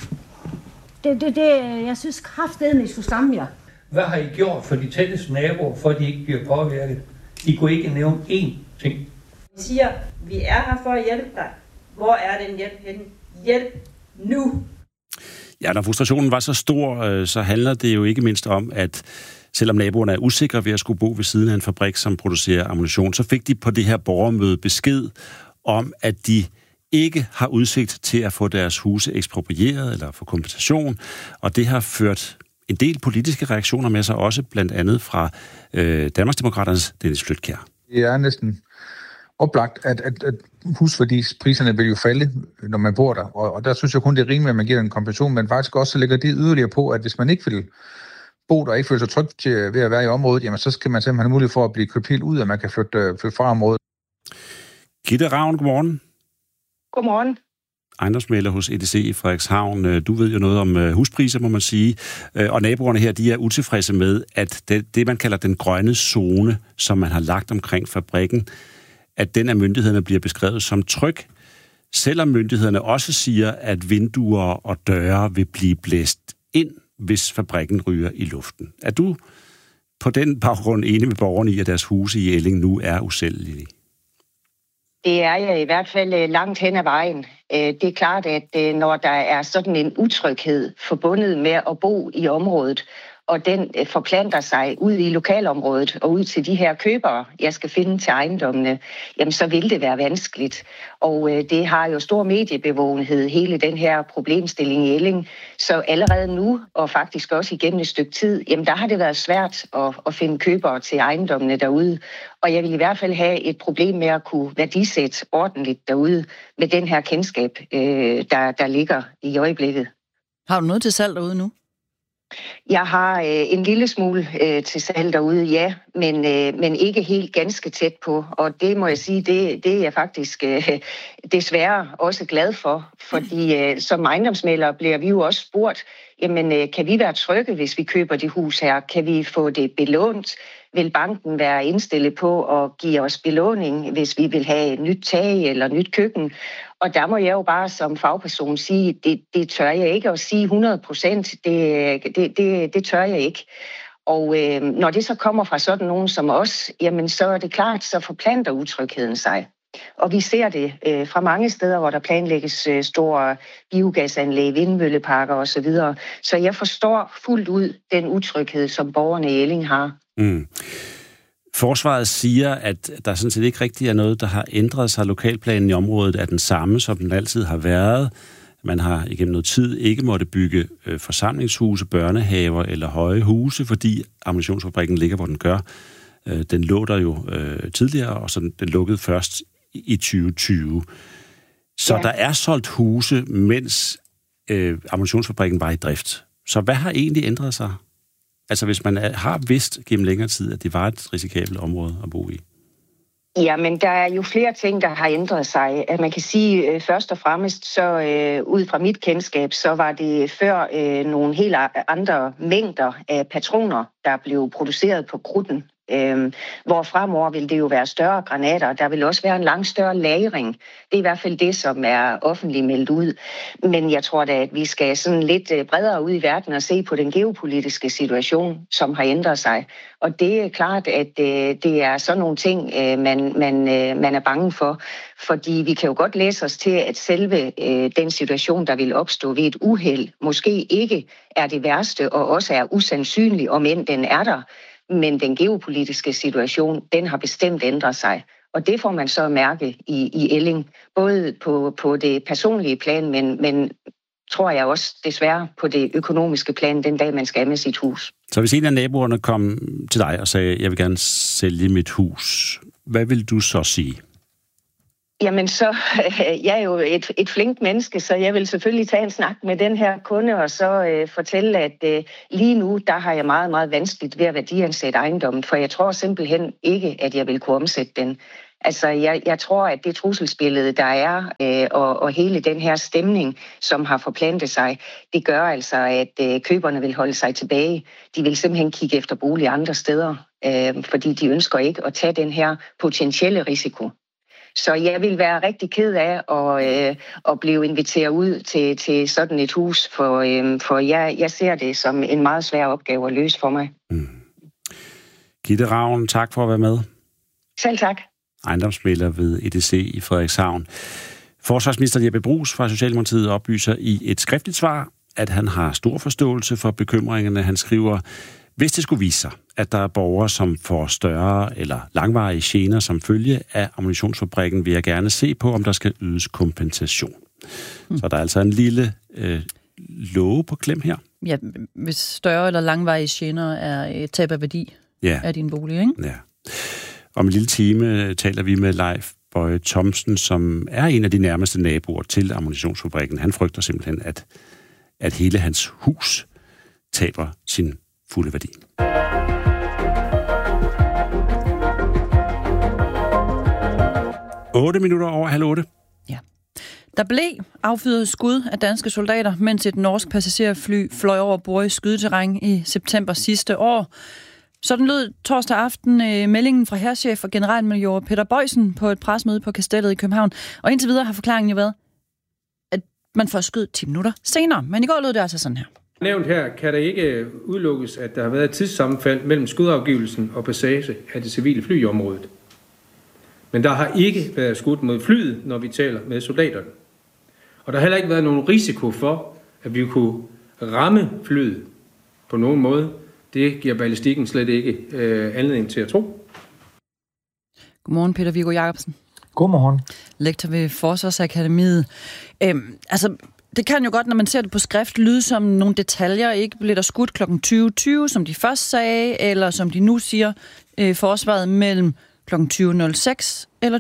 Jeg synes kraftedeme, I skulle stamme jer. Hvad har I gjort for de tætteste naboer, for at de ikke bliver påvirket? I kunne ikke nævne én ting. I siger, vi er her for at hjælpe dig. Hvor er den hjælp henne? Hjælp nu! Ja, når frustrationen var så stor, så handler det jo ikke mindst om, at selvom naboerne er usikre ved at skulle bo ved siden af en fabrik, som producerer ammunition, så fik de på det her borgermøde besked om, at de ikke har udsigt til at få deres huse eksproprieret eller få kompensation, og det har ført en del politiske reaktioner med sig, også blandt andet fra Danmarksdemokraternes Dennis Flydtkjær. Det er næsten oplagt, at husværdipriserne vil jo falde, når man bor der, og der synes jeg kun, det er rimeligt, at man giver en kompensation, men faktisk også så lægger det yderligere på, at hvis man ikke vil bo der og ikke føler sig trygt ved at være i området, jamen så skal man simpelthen have mulighed for at blive købt helt ud, at man kan flytte fra området. Gitte Ravn, godmorgen. Godmorgen. Ejendomsmægler hos EDC i Frederikshavn. Du ved jo noget om huspriser, må man sige. Og naboerne her, de er utilfredse med, at det man kalder den grønne zone, som man har lagt omkring fabrikken, at den af myndighederne bliver beskrevet som tryg, selvom myndighederne også siger, at vinduer og døre vil blive blæst ind, hvis fabrikken ryger i luften. Er du på den baggrund enig med borgerne i, at deres huse i Elling nu er usælgelige? Det er jeg i hvert fald langt hen ad vejen. Det er klart, at når der er sådan en utryghed forbundet med at bo i området, og den forplanter sig ud i lokalområdet og ud til de her købere, jeg skal finde til ejendommene, jamen så vil det være vanskeligt. Og det har jo stor mediebevågenhed, hele den her problemstilling i Elling. Så allerede nu, og faktisk også igennem et stykke tid, jamen der har det været svært at finde købere til ejendommene derude. Og jeg vil i hvert fald have et problem med at kunne værdisætte ordentligt derude med den her kendskab, der ligger i øjeblikket. Har du noget til salg derude nu? Jeg har en lille smule til salg derude, ja, men ikke helt ganske tæt på. Og det må jeg sige, det er jeg faktisk desværre også glad for. Fordi som ejendomsmæglere bliver vi jo også spurgt, jamen kan vi være trygge, hvis vi køber det hus her? Kan vi få det belånt? Vil banken være indstillet på at give os belåning, hvis vi vil have et nyt tag eller nyt køkken? Og der må jeg jo bare som fagperson sige, det tør jeg ikke at sige 100%. Det tør jeg ikke. Og når det så kommer fra sådan nogen som os, jamen så er det klart, så forplanter utrygheden sig. Og vi ser det fra mange steder, hvor der planlægges store biogasanlæg, vindmølleparker osv. Så jeg forstår fuldt ud den utryghed, som borgerne i Elling har. Mm. Forsvaret siger, at der sådan set ikke rigtig er noget, der har ændret sig. Lokalplanen i området er den samme, som den altid har været. Man har igennem noget tid ikke måtte bygge forsamlingshuse, børnehaver eller høje huse, fordi ammunitionsfabrikken ligger, hvor den gør. Den lå der jo tidligere, og så den lukkede først i 2020. Så ja. Der er solgt huse, mens ammunitionsfabrikken var i drift. Så hvad har egentlig ændret sig? Altså hvis man har vidst gennem længere tid, at det var et risikabelt område at bo i? Ja, men der er jo flere ting, der har ændret sig. At man kan sige, først og fremmest, så ud fra mit kendskab, så var det før nogle helt andre mængder af patroner, der blev produceret på krudten. Hvor fremover vil det jo være større granater, der vil også være en langt større lagring. Det er i hvert fald det, som er offentligt meldt ud. Men jeg tror da, at vi skal sådan lidt bredere ud i verden og se på den geopolitiske situation, som har ændret sig. Og det er klart, at det er sådan nogle ting, man er bange for. Fordi vi kan jo godt læse os til, at selve den situation, der vil opstå ved et uheld, måske ikke er det værste og også er usandsynlig, om end den er der. Men den geopolitiske situation, den har bestemt ændret sig. Og det får man så mærke i Elling. Både på det personlige plan, men tror jeg også desværre på det økonomiske plan, den dag man skal af med sit hus. Så hvis en af naboerne kom til dig og sagde, jeg vil gerne sælge mit hus, hvad vil du så sige? Jamen så, jeg er jo et flinkt menneske, så jeg vil selvfølgelig tage en snak med den her kunde, og så fortælle, at lige nu, der har jeg meget, meget vanskeligt ved at værdiansætte ejendommen, for jeg tror simpelthen ikke, at jeg vil kunne omsætte den. Altså, jeg tror, at det trusselsbillede, der er, og hele den her stemning, som har forplantet sig, det gør altså, at køberne vil holde sig tilbage. De vil simpelthen kigge efter bolig andre steder, fordi de ønsker ikke at tage den her potentielle risiko. Så jeg vil være rigtig ked af at blive inviteret ud til sådan et hus, for jeg ser det som en meget svær opgave at løse for mig. Gitte Ravn, tak for at være med. Selv tak. Ejendomsmægler ved EDC i Frederikshavn. Forsvarsminister Jeppe Bruus fra Socialdemokratiet oplyser i et skriftligt svar, at han har stor forståelse for bekymringerne. Han skriver, hvis det skulle vise sig, at der er borgere, som får større eller langvarige gener som følge af ammunitionsfabrikken, vil jeg gerne se på, om der skal ydes kompensation. Så der er altså en lille love på klem her. Ja, hvis større eller langvarige gener er et tab af værdi af din bolig, ikke? Ja. Om en lille time taler vi med Leif Bøje Thomsen, som er en af de nærmeste naboer til ammunitionsfabrikken. Han frygter simpelthen, at hele hans hus taber sin fulde værdi. Otte minutter over 7:30. Ja. Der blev affyret skud af danske soldater, mens et norsk passagerfly fløj over Boris skydeterræn i september sidste år. Sådan lød torsdag aften meldingen fra hærchef og generalmajor Peter Boysen på et presmøde på Kastellet i København. Og indtil videre har forklaringen jo været, at man får skyd 10 minutter senere. Men i går lød det altså sådan her. Nævnt her kan der ikke udelukkes, at der har været et tidssammenfald mellem skudafgivelsen og passage af det civile fly i området. Men der har ikke været skudt mod flyet, når vi taler med soldaterne. Og der har heller ikke været nogen risiko for, at vi kunne ramme flyet på nogen måde. Det giver ballistikken slet ikke anledning til at tro. Godmorgen, Peter Viggo Jacobsen. Godmorgen. Lektor ved Forsvarsakademiet. Det kan jo godt, når man ser det på skrift, lyde som nogle detaljer. Ikke bliver der skudt kl. 20.20, som de først sagde, eller som de nu siger, forsvaret mellem kl. 20.06 eller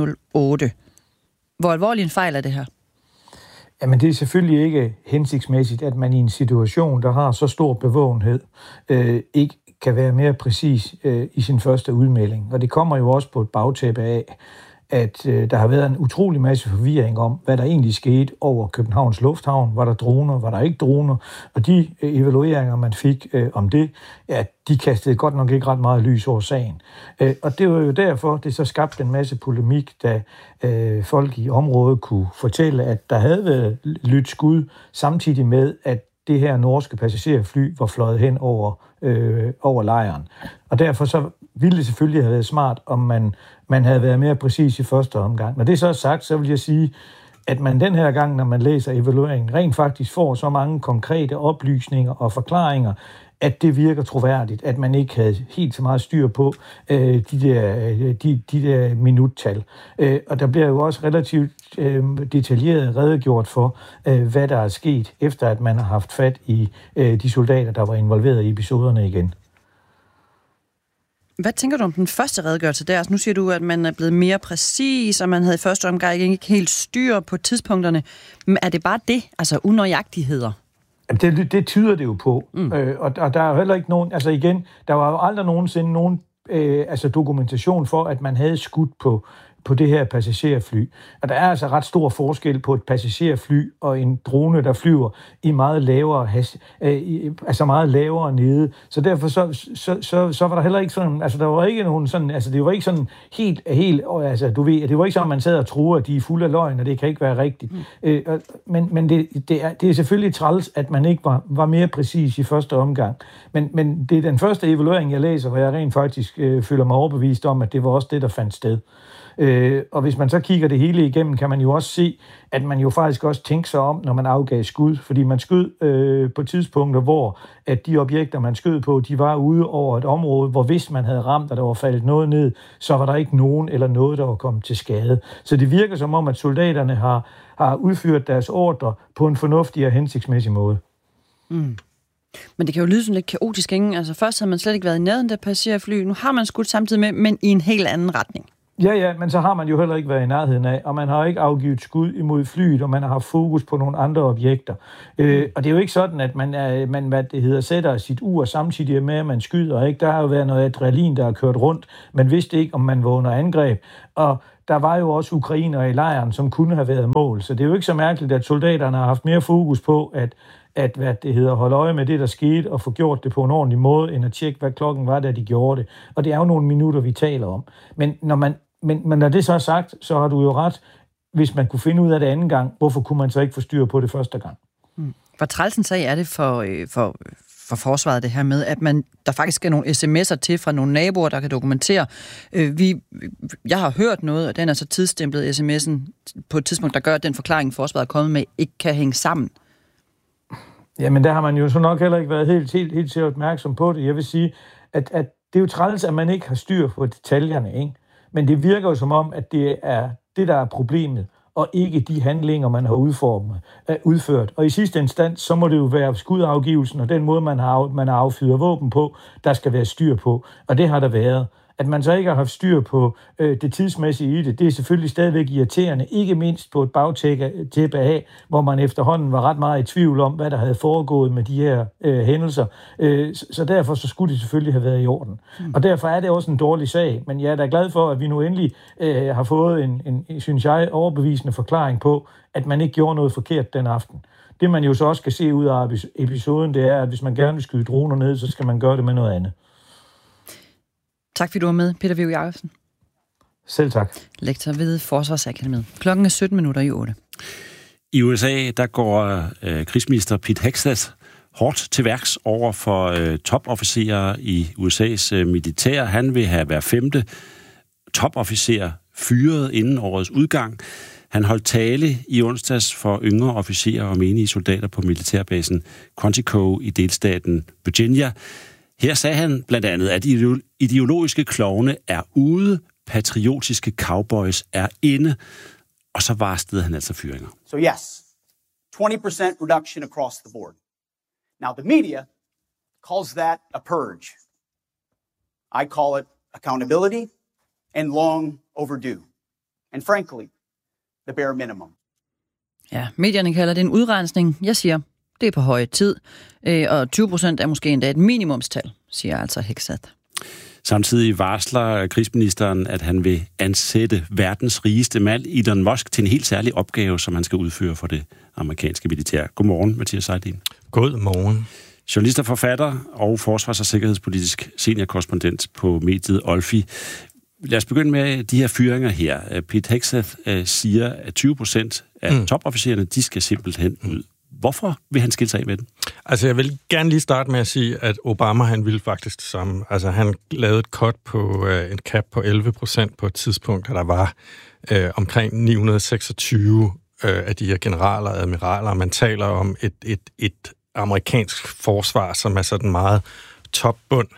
20.08. Hvor alvorlig en fejl er det her? Jamen, det er selvfølgelig ikke hensigtsmæssigt, at man i en situation, der har så stor bevågenhed, ikke kan være mere præcis i sin første udmelding. Og det kommer jo også på et bagtæppe af, at der har været en utrolig masse forvirring om, hvad der egentlig skete over Københavns Lufthavn. Var der droner? Var der ikke droner? Og de evalueringer, man fik om det, ja, de kastede godt nok ikke ret meget lys over sagen. Og det var jo derfor, det så skabte en masse polemik, da folk i området kunne fortælle, at der havde været lydt skud, samtidig med, at det her norske passagerfly var fløjet hen over lejren. Og derfor så ville det selvfølgelig have været smart, om man havde været mere præcis i første omgang. Når det så er sagt, så vil jeg sige, at man den her gang, når man læser evalueringen, rent faktisk får så mange konkrete oplysninger og forklaringer, at det virker troværdigt, at man ikke havde helt så meget styr på de der minuttal. Og der bliver jo også relativt detaljeret redegjort for, hvad der er sket, efter at man har haft fat i de soldater, der var involveret i episoderne igen. Hvad tænker du om den første redegørelse der? Altså, nu siger du, at man er blevet mere præcis, og man havde i første omgang ikke helt styr på tidspunkterne. Men er det bare det? Altså unøjagtigheder? Det tyder det jo på. Og der er jo heller ikke nogen... Altså igen, der var jo aldrig nogensinde nogen dokumentation for, at man havde skudt på det her passagerfly. Og der er altså ret stor forskel på et passagerfly og en drone, der flyver i meget lavere meget lavere nede. Så derfor så var der heller ikke sådan, altså der var ikke nogen sådan, altså det var ikke sådan helt, altså du ved, det var ikke sådan, man sad og troede, at de er fulde af løgn, og det kan ikke være rigtigt. Men det er selvfølgelig træls, at man ikke var mere præcis i første omgang. Men det er den første evaluering, jeg læser, hvor jeg rent faktisk føler mig overbevist om, at det var også det, der fandt sted. Og hvis man så kigger det hele igennem, kan man jo også se, at man jo faktisk også tænker sig om, når man afgav skud. Fordi man skød på tidspunkter, hvor at de objekter, man skød på, de var ude over et område, hvor hvis man havde ramt, og der var faldet noget ned, så var der ikke nogen eller noget, der var kommet til skade. Så det virker som om, at soldaterne har udført deres ordre på en fornuftig og hensigtsmæssig måde. Mm. Men det kan jo lyde sådan lidt kaotisk, ikke? Altså først havde man slet ikke været i nærheden af passagerfly, nu har man skudt samtidig med, men i en helt anden retning. Ja, men så har man jo heller ikke været i nærheden af, og man har ikke afgivet skud imod flyet, og man har haft fokus på nogle andre objekter. Og det er jo ikke sådan, at man sætter sit ur samtidig med, at man skyder. Ikke? Der har jo været noget adrenalin, der har kørt rundt. Man vidste ikke, om man var under angreb. Og der var jo også ukrainere i lejren, som kunne have været mål. Så det er jo ikke så mærkeligt, at soldaterne har haft mere fokus på, at holde øje med det, der skete, og få gjort det på en ordentlig måde, end at tjekke, hvad klokken var, da de gjorde det. Og det er jo nogle minutter, vi taler om. Men når det så er sagt, så har du jo ret. Hvis man kunne finde ud af det anden gang, hvorfor kunne man så ikke få styr på det første gang? Hvor træls en sag er det for forsvaret, det her med, at der faktisk er nogle sms'er til fra nogle naboer, der kan dokumentere. Jeg har hørt noget, og den er så tidsstemplet sms'en på et tidspunkt, der gør, at den forklaring, forsvaret er kommet med, ikke kan hænge sammen. Jamen, der har man jo så nok heller ikke været helt så opmærksom på det. Jeg vil sige, at det er jo træls, at man ikke har styr på detaljerne, ikke? Men det virker jo som om, at det er det, der er problemet, og ikke de handlinger, man har udført. Og i sidste instans, så må det jo være skudafgivelsen og den måde, man har affyret våben på, der skal være styr på. Og det har der været. At man så ikke har haft styr på det tidsmæssige i det, det er selvfølgelig stadigvæk irriterende, ikke mindst på et bagtæppe af, hvor man efterhånden var ret meget i tvivl om, hvad der havde foregået med de her hændelser. Så derfor så skulle det selvfølgelig have været i orden. Og derfor er det også en dårlig sag, men jeg er da glad for, at vi nu endelig har fået en, synes jeg, overbevisende forklaring på, at man ikke gjorde noget forkert den aften. Det man jo så også kan se ud af episoden, det er, at hvis man gerne vil skyde droner ned, så skal man gøre det med noget andet. Tak fordi du var med, Peter Viggo Jacobsen. Selv tak. Lektor ved Forsvarsakademiet. Klokken er 17:17. I USA, der går krigsminister Pete Hegseth hårdt til værks over for topofficerer i USA's militær. Han vil have hver 5. topofficer fyret inden årets udgang. Han holdt tale i onsdags for yngre officerer og menige soldater på militærbasen Quantico i delstaten Virginia. Her sagde han blandt andet, at ideologiske klovne er ude, patriotiske cowboys er inde, og så varslede han altså fyringer. So yes, 20% reduction across the board. Now the media calls that a purge. I call it accountability and long overdue. And frankly, the bare minimum. Ja, medierne kalder det en udrensning. Jeg siger, det er på høje tid, og 20% er måske endda et minimumstal, siger altså Hegseth. Samtidig varsler krigsministeren, at han vil ansætte verdens rigeste mand, Elon Musk, til en helt særlig opgave, som han skal udføre for det amerikanske militær. Godmorgen, Mathias Seidlin. Godmorgen. Journalist og forfatter og forsvars- og sikkerhedspolitisk seniorkorrespondent på mediet Olfi. Lad os begynde med de her fyringer her. Pete Hegseth siger, at 20% af topofficererne, de skal simpelthen ud. Hvorfor vil han skille sig af med den? Altså, jeg vil gerne lige starte med at sige, at Obama, han ville faktisk det samme. Altså, han lavede et cut på en cap på 11% på et tidspunkt, da der var omkring 926 af de her generaler og admiraler. Man taler om et amerikansk forsvar, som er sådan meget topbund.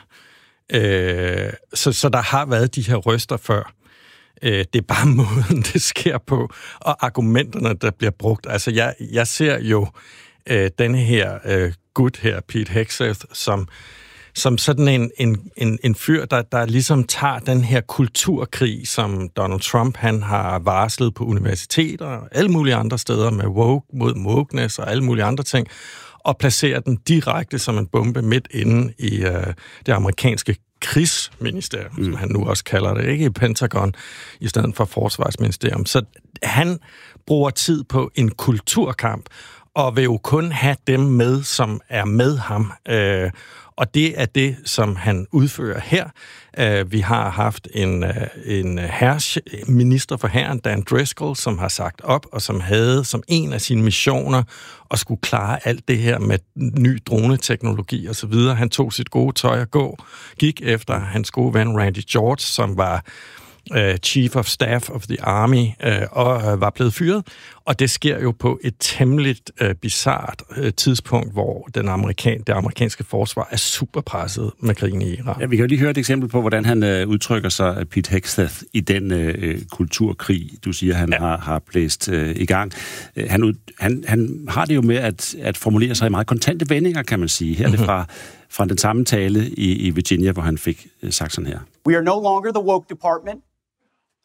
Så der har været de her røster før. Det er bare måden, det sker på, og argumenterne, der bliver brugt. Altså, jeg ser jo denne her gut her, Pete Hegseth, som sådan en fyr, der ligesom tager den her kulturkrig, som Donald Trump han har varslet på universiteter og alle mulige andre steder med woke mod wokeness og alle mulige andre ting, og placerer den direkte som en bombe midt inde i det amerikanske krigsministerium, som han nu også kalder det, ikke i Pentagon, i stedet for forsvarsministerium. Så han bruger tid på en kulturkamp, og vil jo kun have dem med, som er med ham. Og det er det, som han udfører her. Vi har haft en minister for hæren, Dan Driscoll, som har sagt op, og som havde som en af sine missioner at skulle klare alt det her med ny droneteknologi og så videre. Han tog sit gode tøj og gik efter hans gode ven Randy George, som var Chief of Staff of the Army, og var blevet fyret. Og det sker jo på et temmeligt bizart tidspunkt, hvor det amerikanske forsvar er super presset med krigen i Iran. Ja, vi kan jo lige høre et eksempel på, hvordan han udtrykker sig, Pete Hegseth, i den kulturkrig, du siger, han har blæst i gang. Han har det jo med at formulere sig i meget kontante vendinger, kan man sige. Her er det fra den samme tale i Virginia, hvor han fik sagt sådan her. We are no longer the woke department.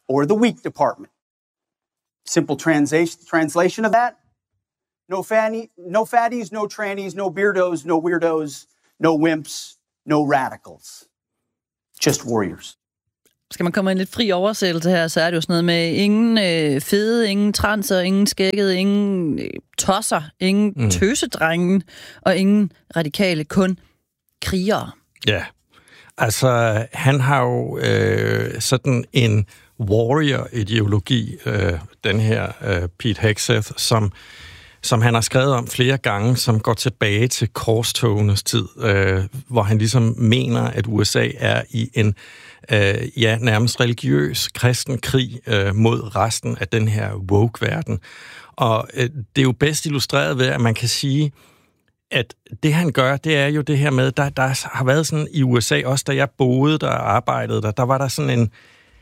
or the weak department. Simple translation of that: no fatties, no trannies, no beardos, no weirdos, no wimps, no radicals. Just warriors. Skal man komme en lidt fri oversættelse her, så er det jo sådan noget med ingen fede, ingen transer, ingen skækkede, ingen tosser, ingen tøsedrengen og ingen radikale, kun krigere. Ja, altså han har jo sådan en warrior-ideologi, den her Pete Hegseth, som han har skrevet om flere gange, som går tilbage til korstogenes tid, hvor han ligesom mener, at USA er i en nærmest religiøs kristen krig mod resten af den her woke-verden. Og det er jo bedst illustreret ved, at man kan sige, at det han gør, det er jo det her med, der har været sådan i USA, også da jeg boede der og arbejdede der var der sådan en,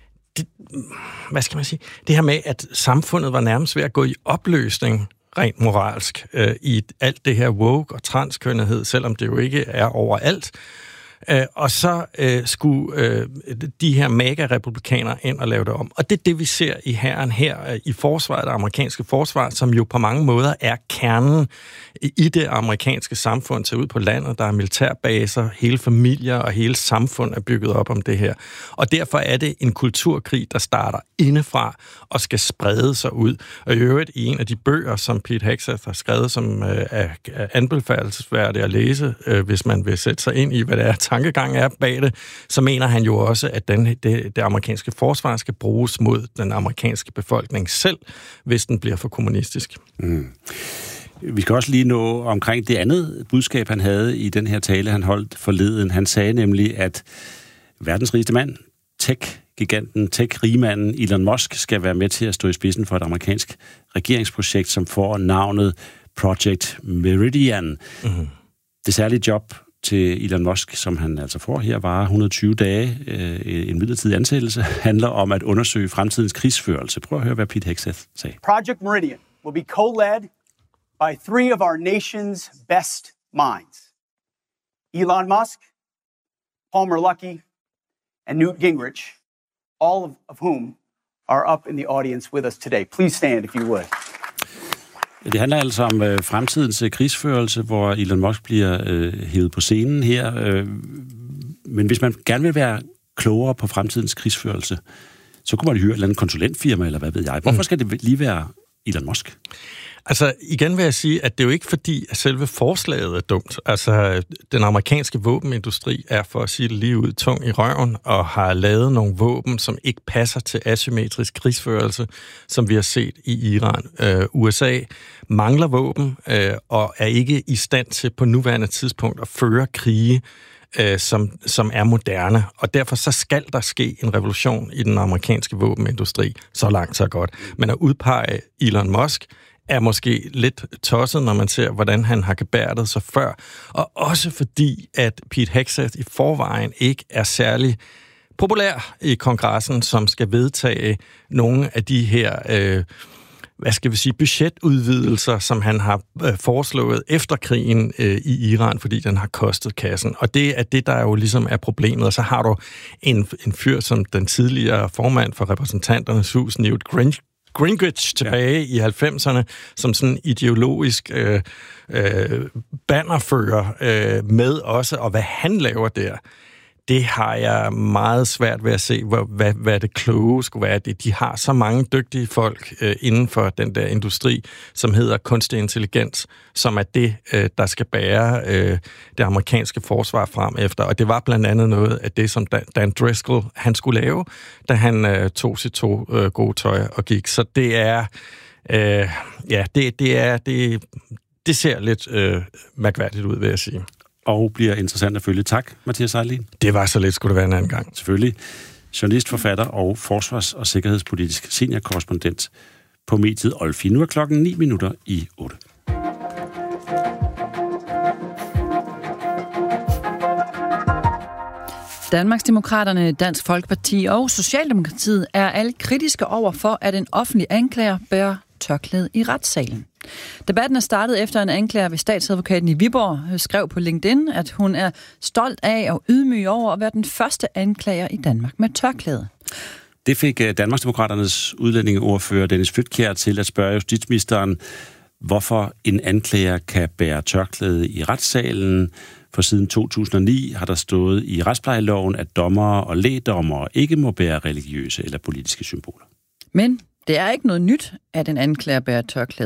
hvad skal man sige, det her med, at samfundet var nærmest ved at gå i opløsning, rent moralsk, i alt det her woke og transkønnethed, selvom det jo ikke er overalt. Og så skulle de her mega-republikanere ind og lave det om. Og det er det, vi ser i hæren her i forsvaret, det amerikanske forsvar, som jo på mange måder er kernen i det amerikanske samfund, til ud på landet. Der er militærbaser, hele familier og hele samfund er bygget op om det her. Og derfor er det en kulturkrig, der starter indefra og skal sprede sig ud. Og i øvrigt i en af de bøger, som Pete Hegseth har skrevet, som er anbefalelsesværdigt at læse, hvis man vil sætte sig ind i, hvad det er, tankegang er bag det, så mener han jo også, at det amerikanske forsvar skal bruges mod den amerikanske befolkning selv, hvis den bliver for kommunistisk. Vi skal også lige nå omkring det andet budskab, han havde i den her tale, han holdt forleden. Han sagde nemlig, at verdens rigeste mand, tech-giganten, tech-rigmanden Elon Musk, skal være med til at stå i spidsen for et amerikansk regeringsprojekt, som får navnet Project Meridian. Mm-hmm. Det særlige job til Elon Musk, som han altså får her, varer 120 dage, en midlertidig ansættelse, handler om at undersøge fremtidens krigsførelse. Prøv at høre, hvad Pete Hegseth sagde. Project Meridian will be co-led by three of our nation's best minds: Elon Musk, Palmer Luckey, and Newt Gingrich, all of whom are up in the audience with us today. Please stand if you would. Det handler altså om fremtidens krigsførelse, hvor Elon Musk bliver hævet på scenen her. Men hvis man gerne vil være klogere på fremtidens krigsførelse, så kunne man hyre et eller andet konsulentfirma, eller hvad ved jeg. Hvorfor skal det lige være Elon Musk? Altså, igen vil jeg sige, at det er jo ikke fordi, at selve forslaget er dumt. Altså, den amerikanske våbenindustri er, for at sige det lige ud, tung i røven, og har lavet nogle våben, som ikke passer til asymmetrisk krigsførelse, som vi har set i Iran. USA mangler våben, og er ikke i stand til på nuværende tidspunkt at føre krige, som er moderne. Og derfor så skal der ske en revolution i den amerikanske våbenindustri. Så langt, så godt. Men at udpege Elon Musk er måske lidt tosset, når man ser, hvordan han har gebærdet sig før. Og også fordi, at Pete Hegseth i forvejen ikke er særlig populær i kongressen, som skal vedtage nogle af de her budgetudvidelser, som han har foreslået efter krigen i Iran, fordi den har kostet kassen. Og det er det, der jo ligesom er problemet. Og så har du en fyr som den tidligere formand for repræsentanternes hus, Newt Gingrich, tilbage i 90'erne, som sådan ideologisk bannerfører med også, og hvad han laver der, det har jeg meget svært ved at se, hvad det kloge skulle være. De har så mange dygtige folk inden for den der industri, som hedder kunstig intelligens, som er det, der skal bære det amerikanske forsvar frem efter. Og det var blandt andet noget af det, som Dan Driscoll han skulle lave, da han tog sit gode tøj og gik. Så det er, det ser lidt mærkværdigt ud, vil jeg sige. Og bliver interessant at følge. Tak, Mathias Ejlin. Det var så lidt, skulle det være en anden gang. Selvfølgelig. Journalist, forfatter og forsvars- og sikkerhedspolitisk seniorkorrespondent på mediet Olfi. Nu er klokken 7:09. Danmarksdemokraterne, Dansk Folkeparti og Socialdemokratiet er alle kritiske over for, at en offentlig anklager bærer tørklæde i retssalen. Debatten er startet efter en anklager ved statsadvokaten i Viborg skrev på LinkedIn, at hun er stolt af og ydmyg over at være den første anklager i Danmark med tørklæde. Det fik Danmarksdemokraternes udlændingeordfører Dennis Flydtkjær til at spørge justitsministeren, hvorfor en anklager kan bære tørklæde i retssalen. For siden 2009 har der stået i retsplejeloven, at dommere og lægdommere ikke må bære religiøse eller politiske symboler. Men det er ikke noget nyt, at en anklager bærer tørklæde.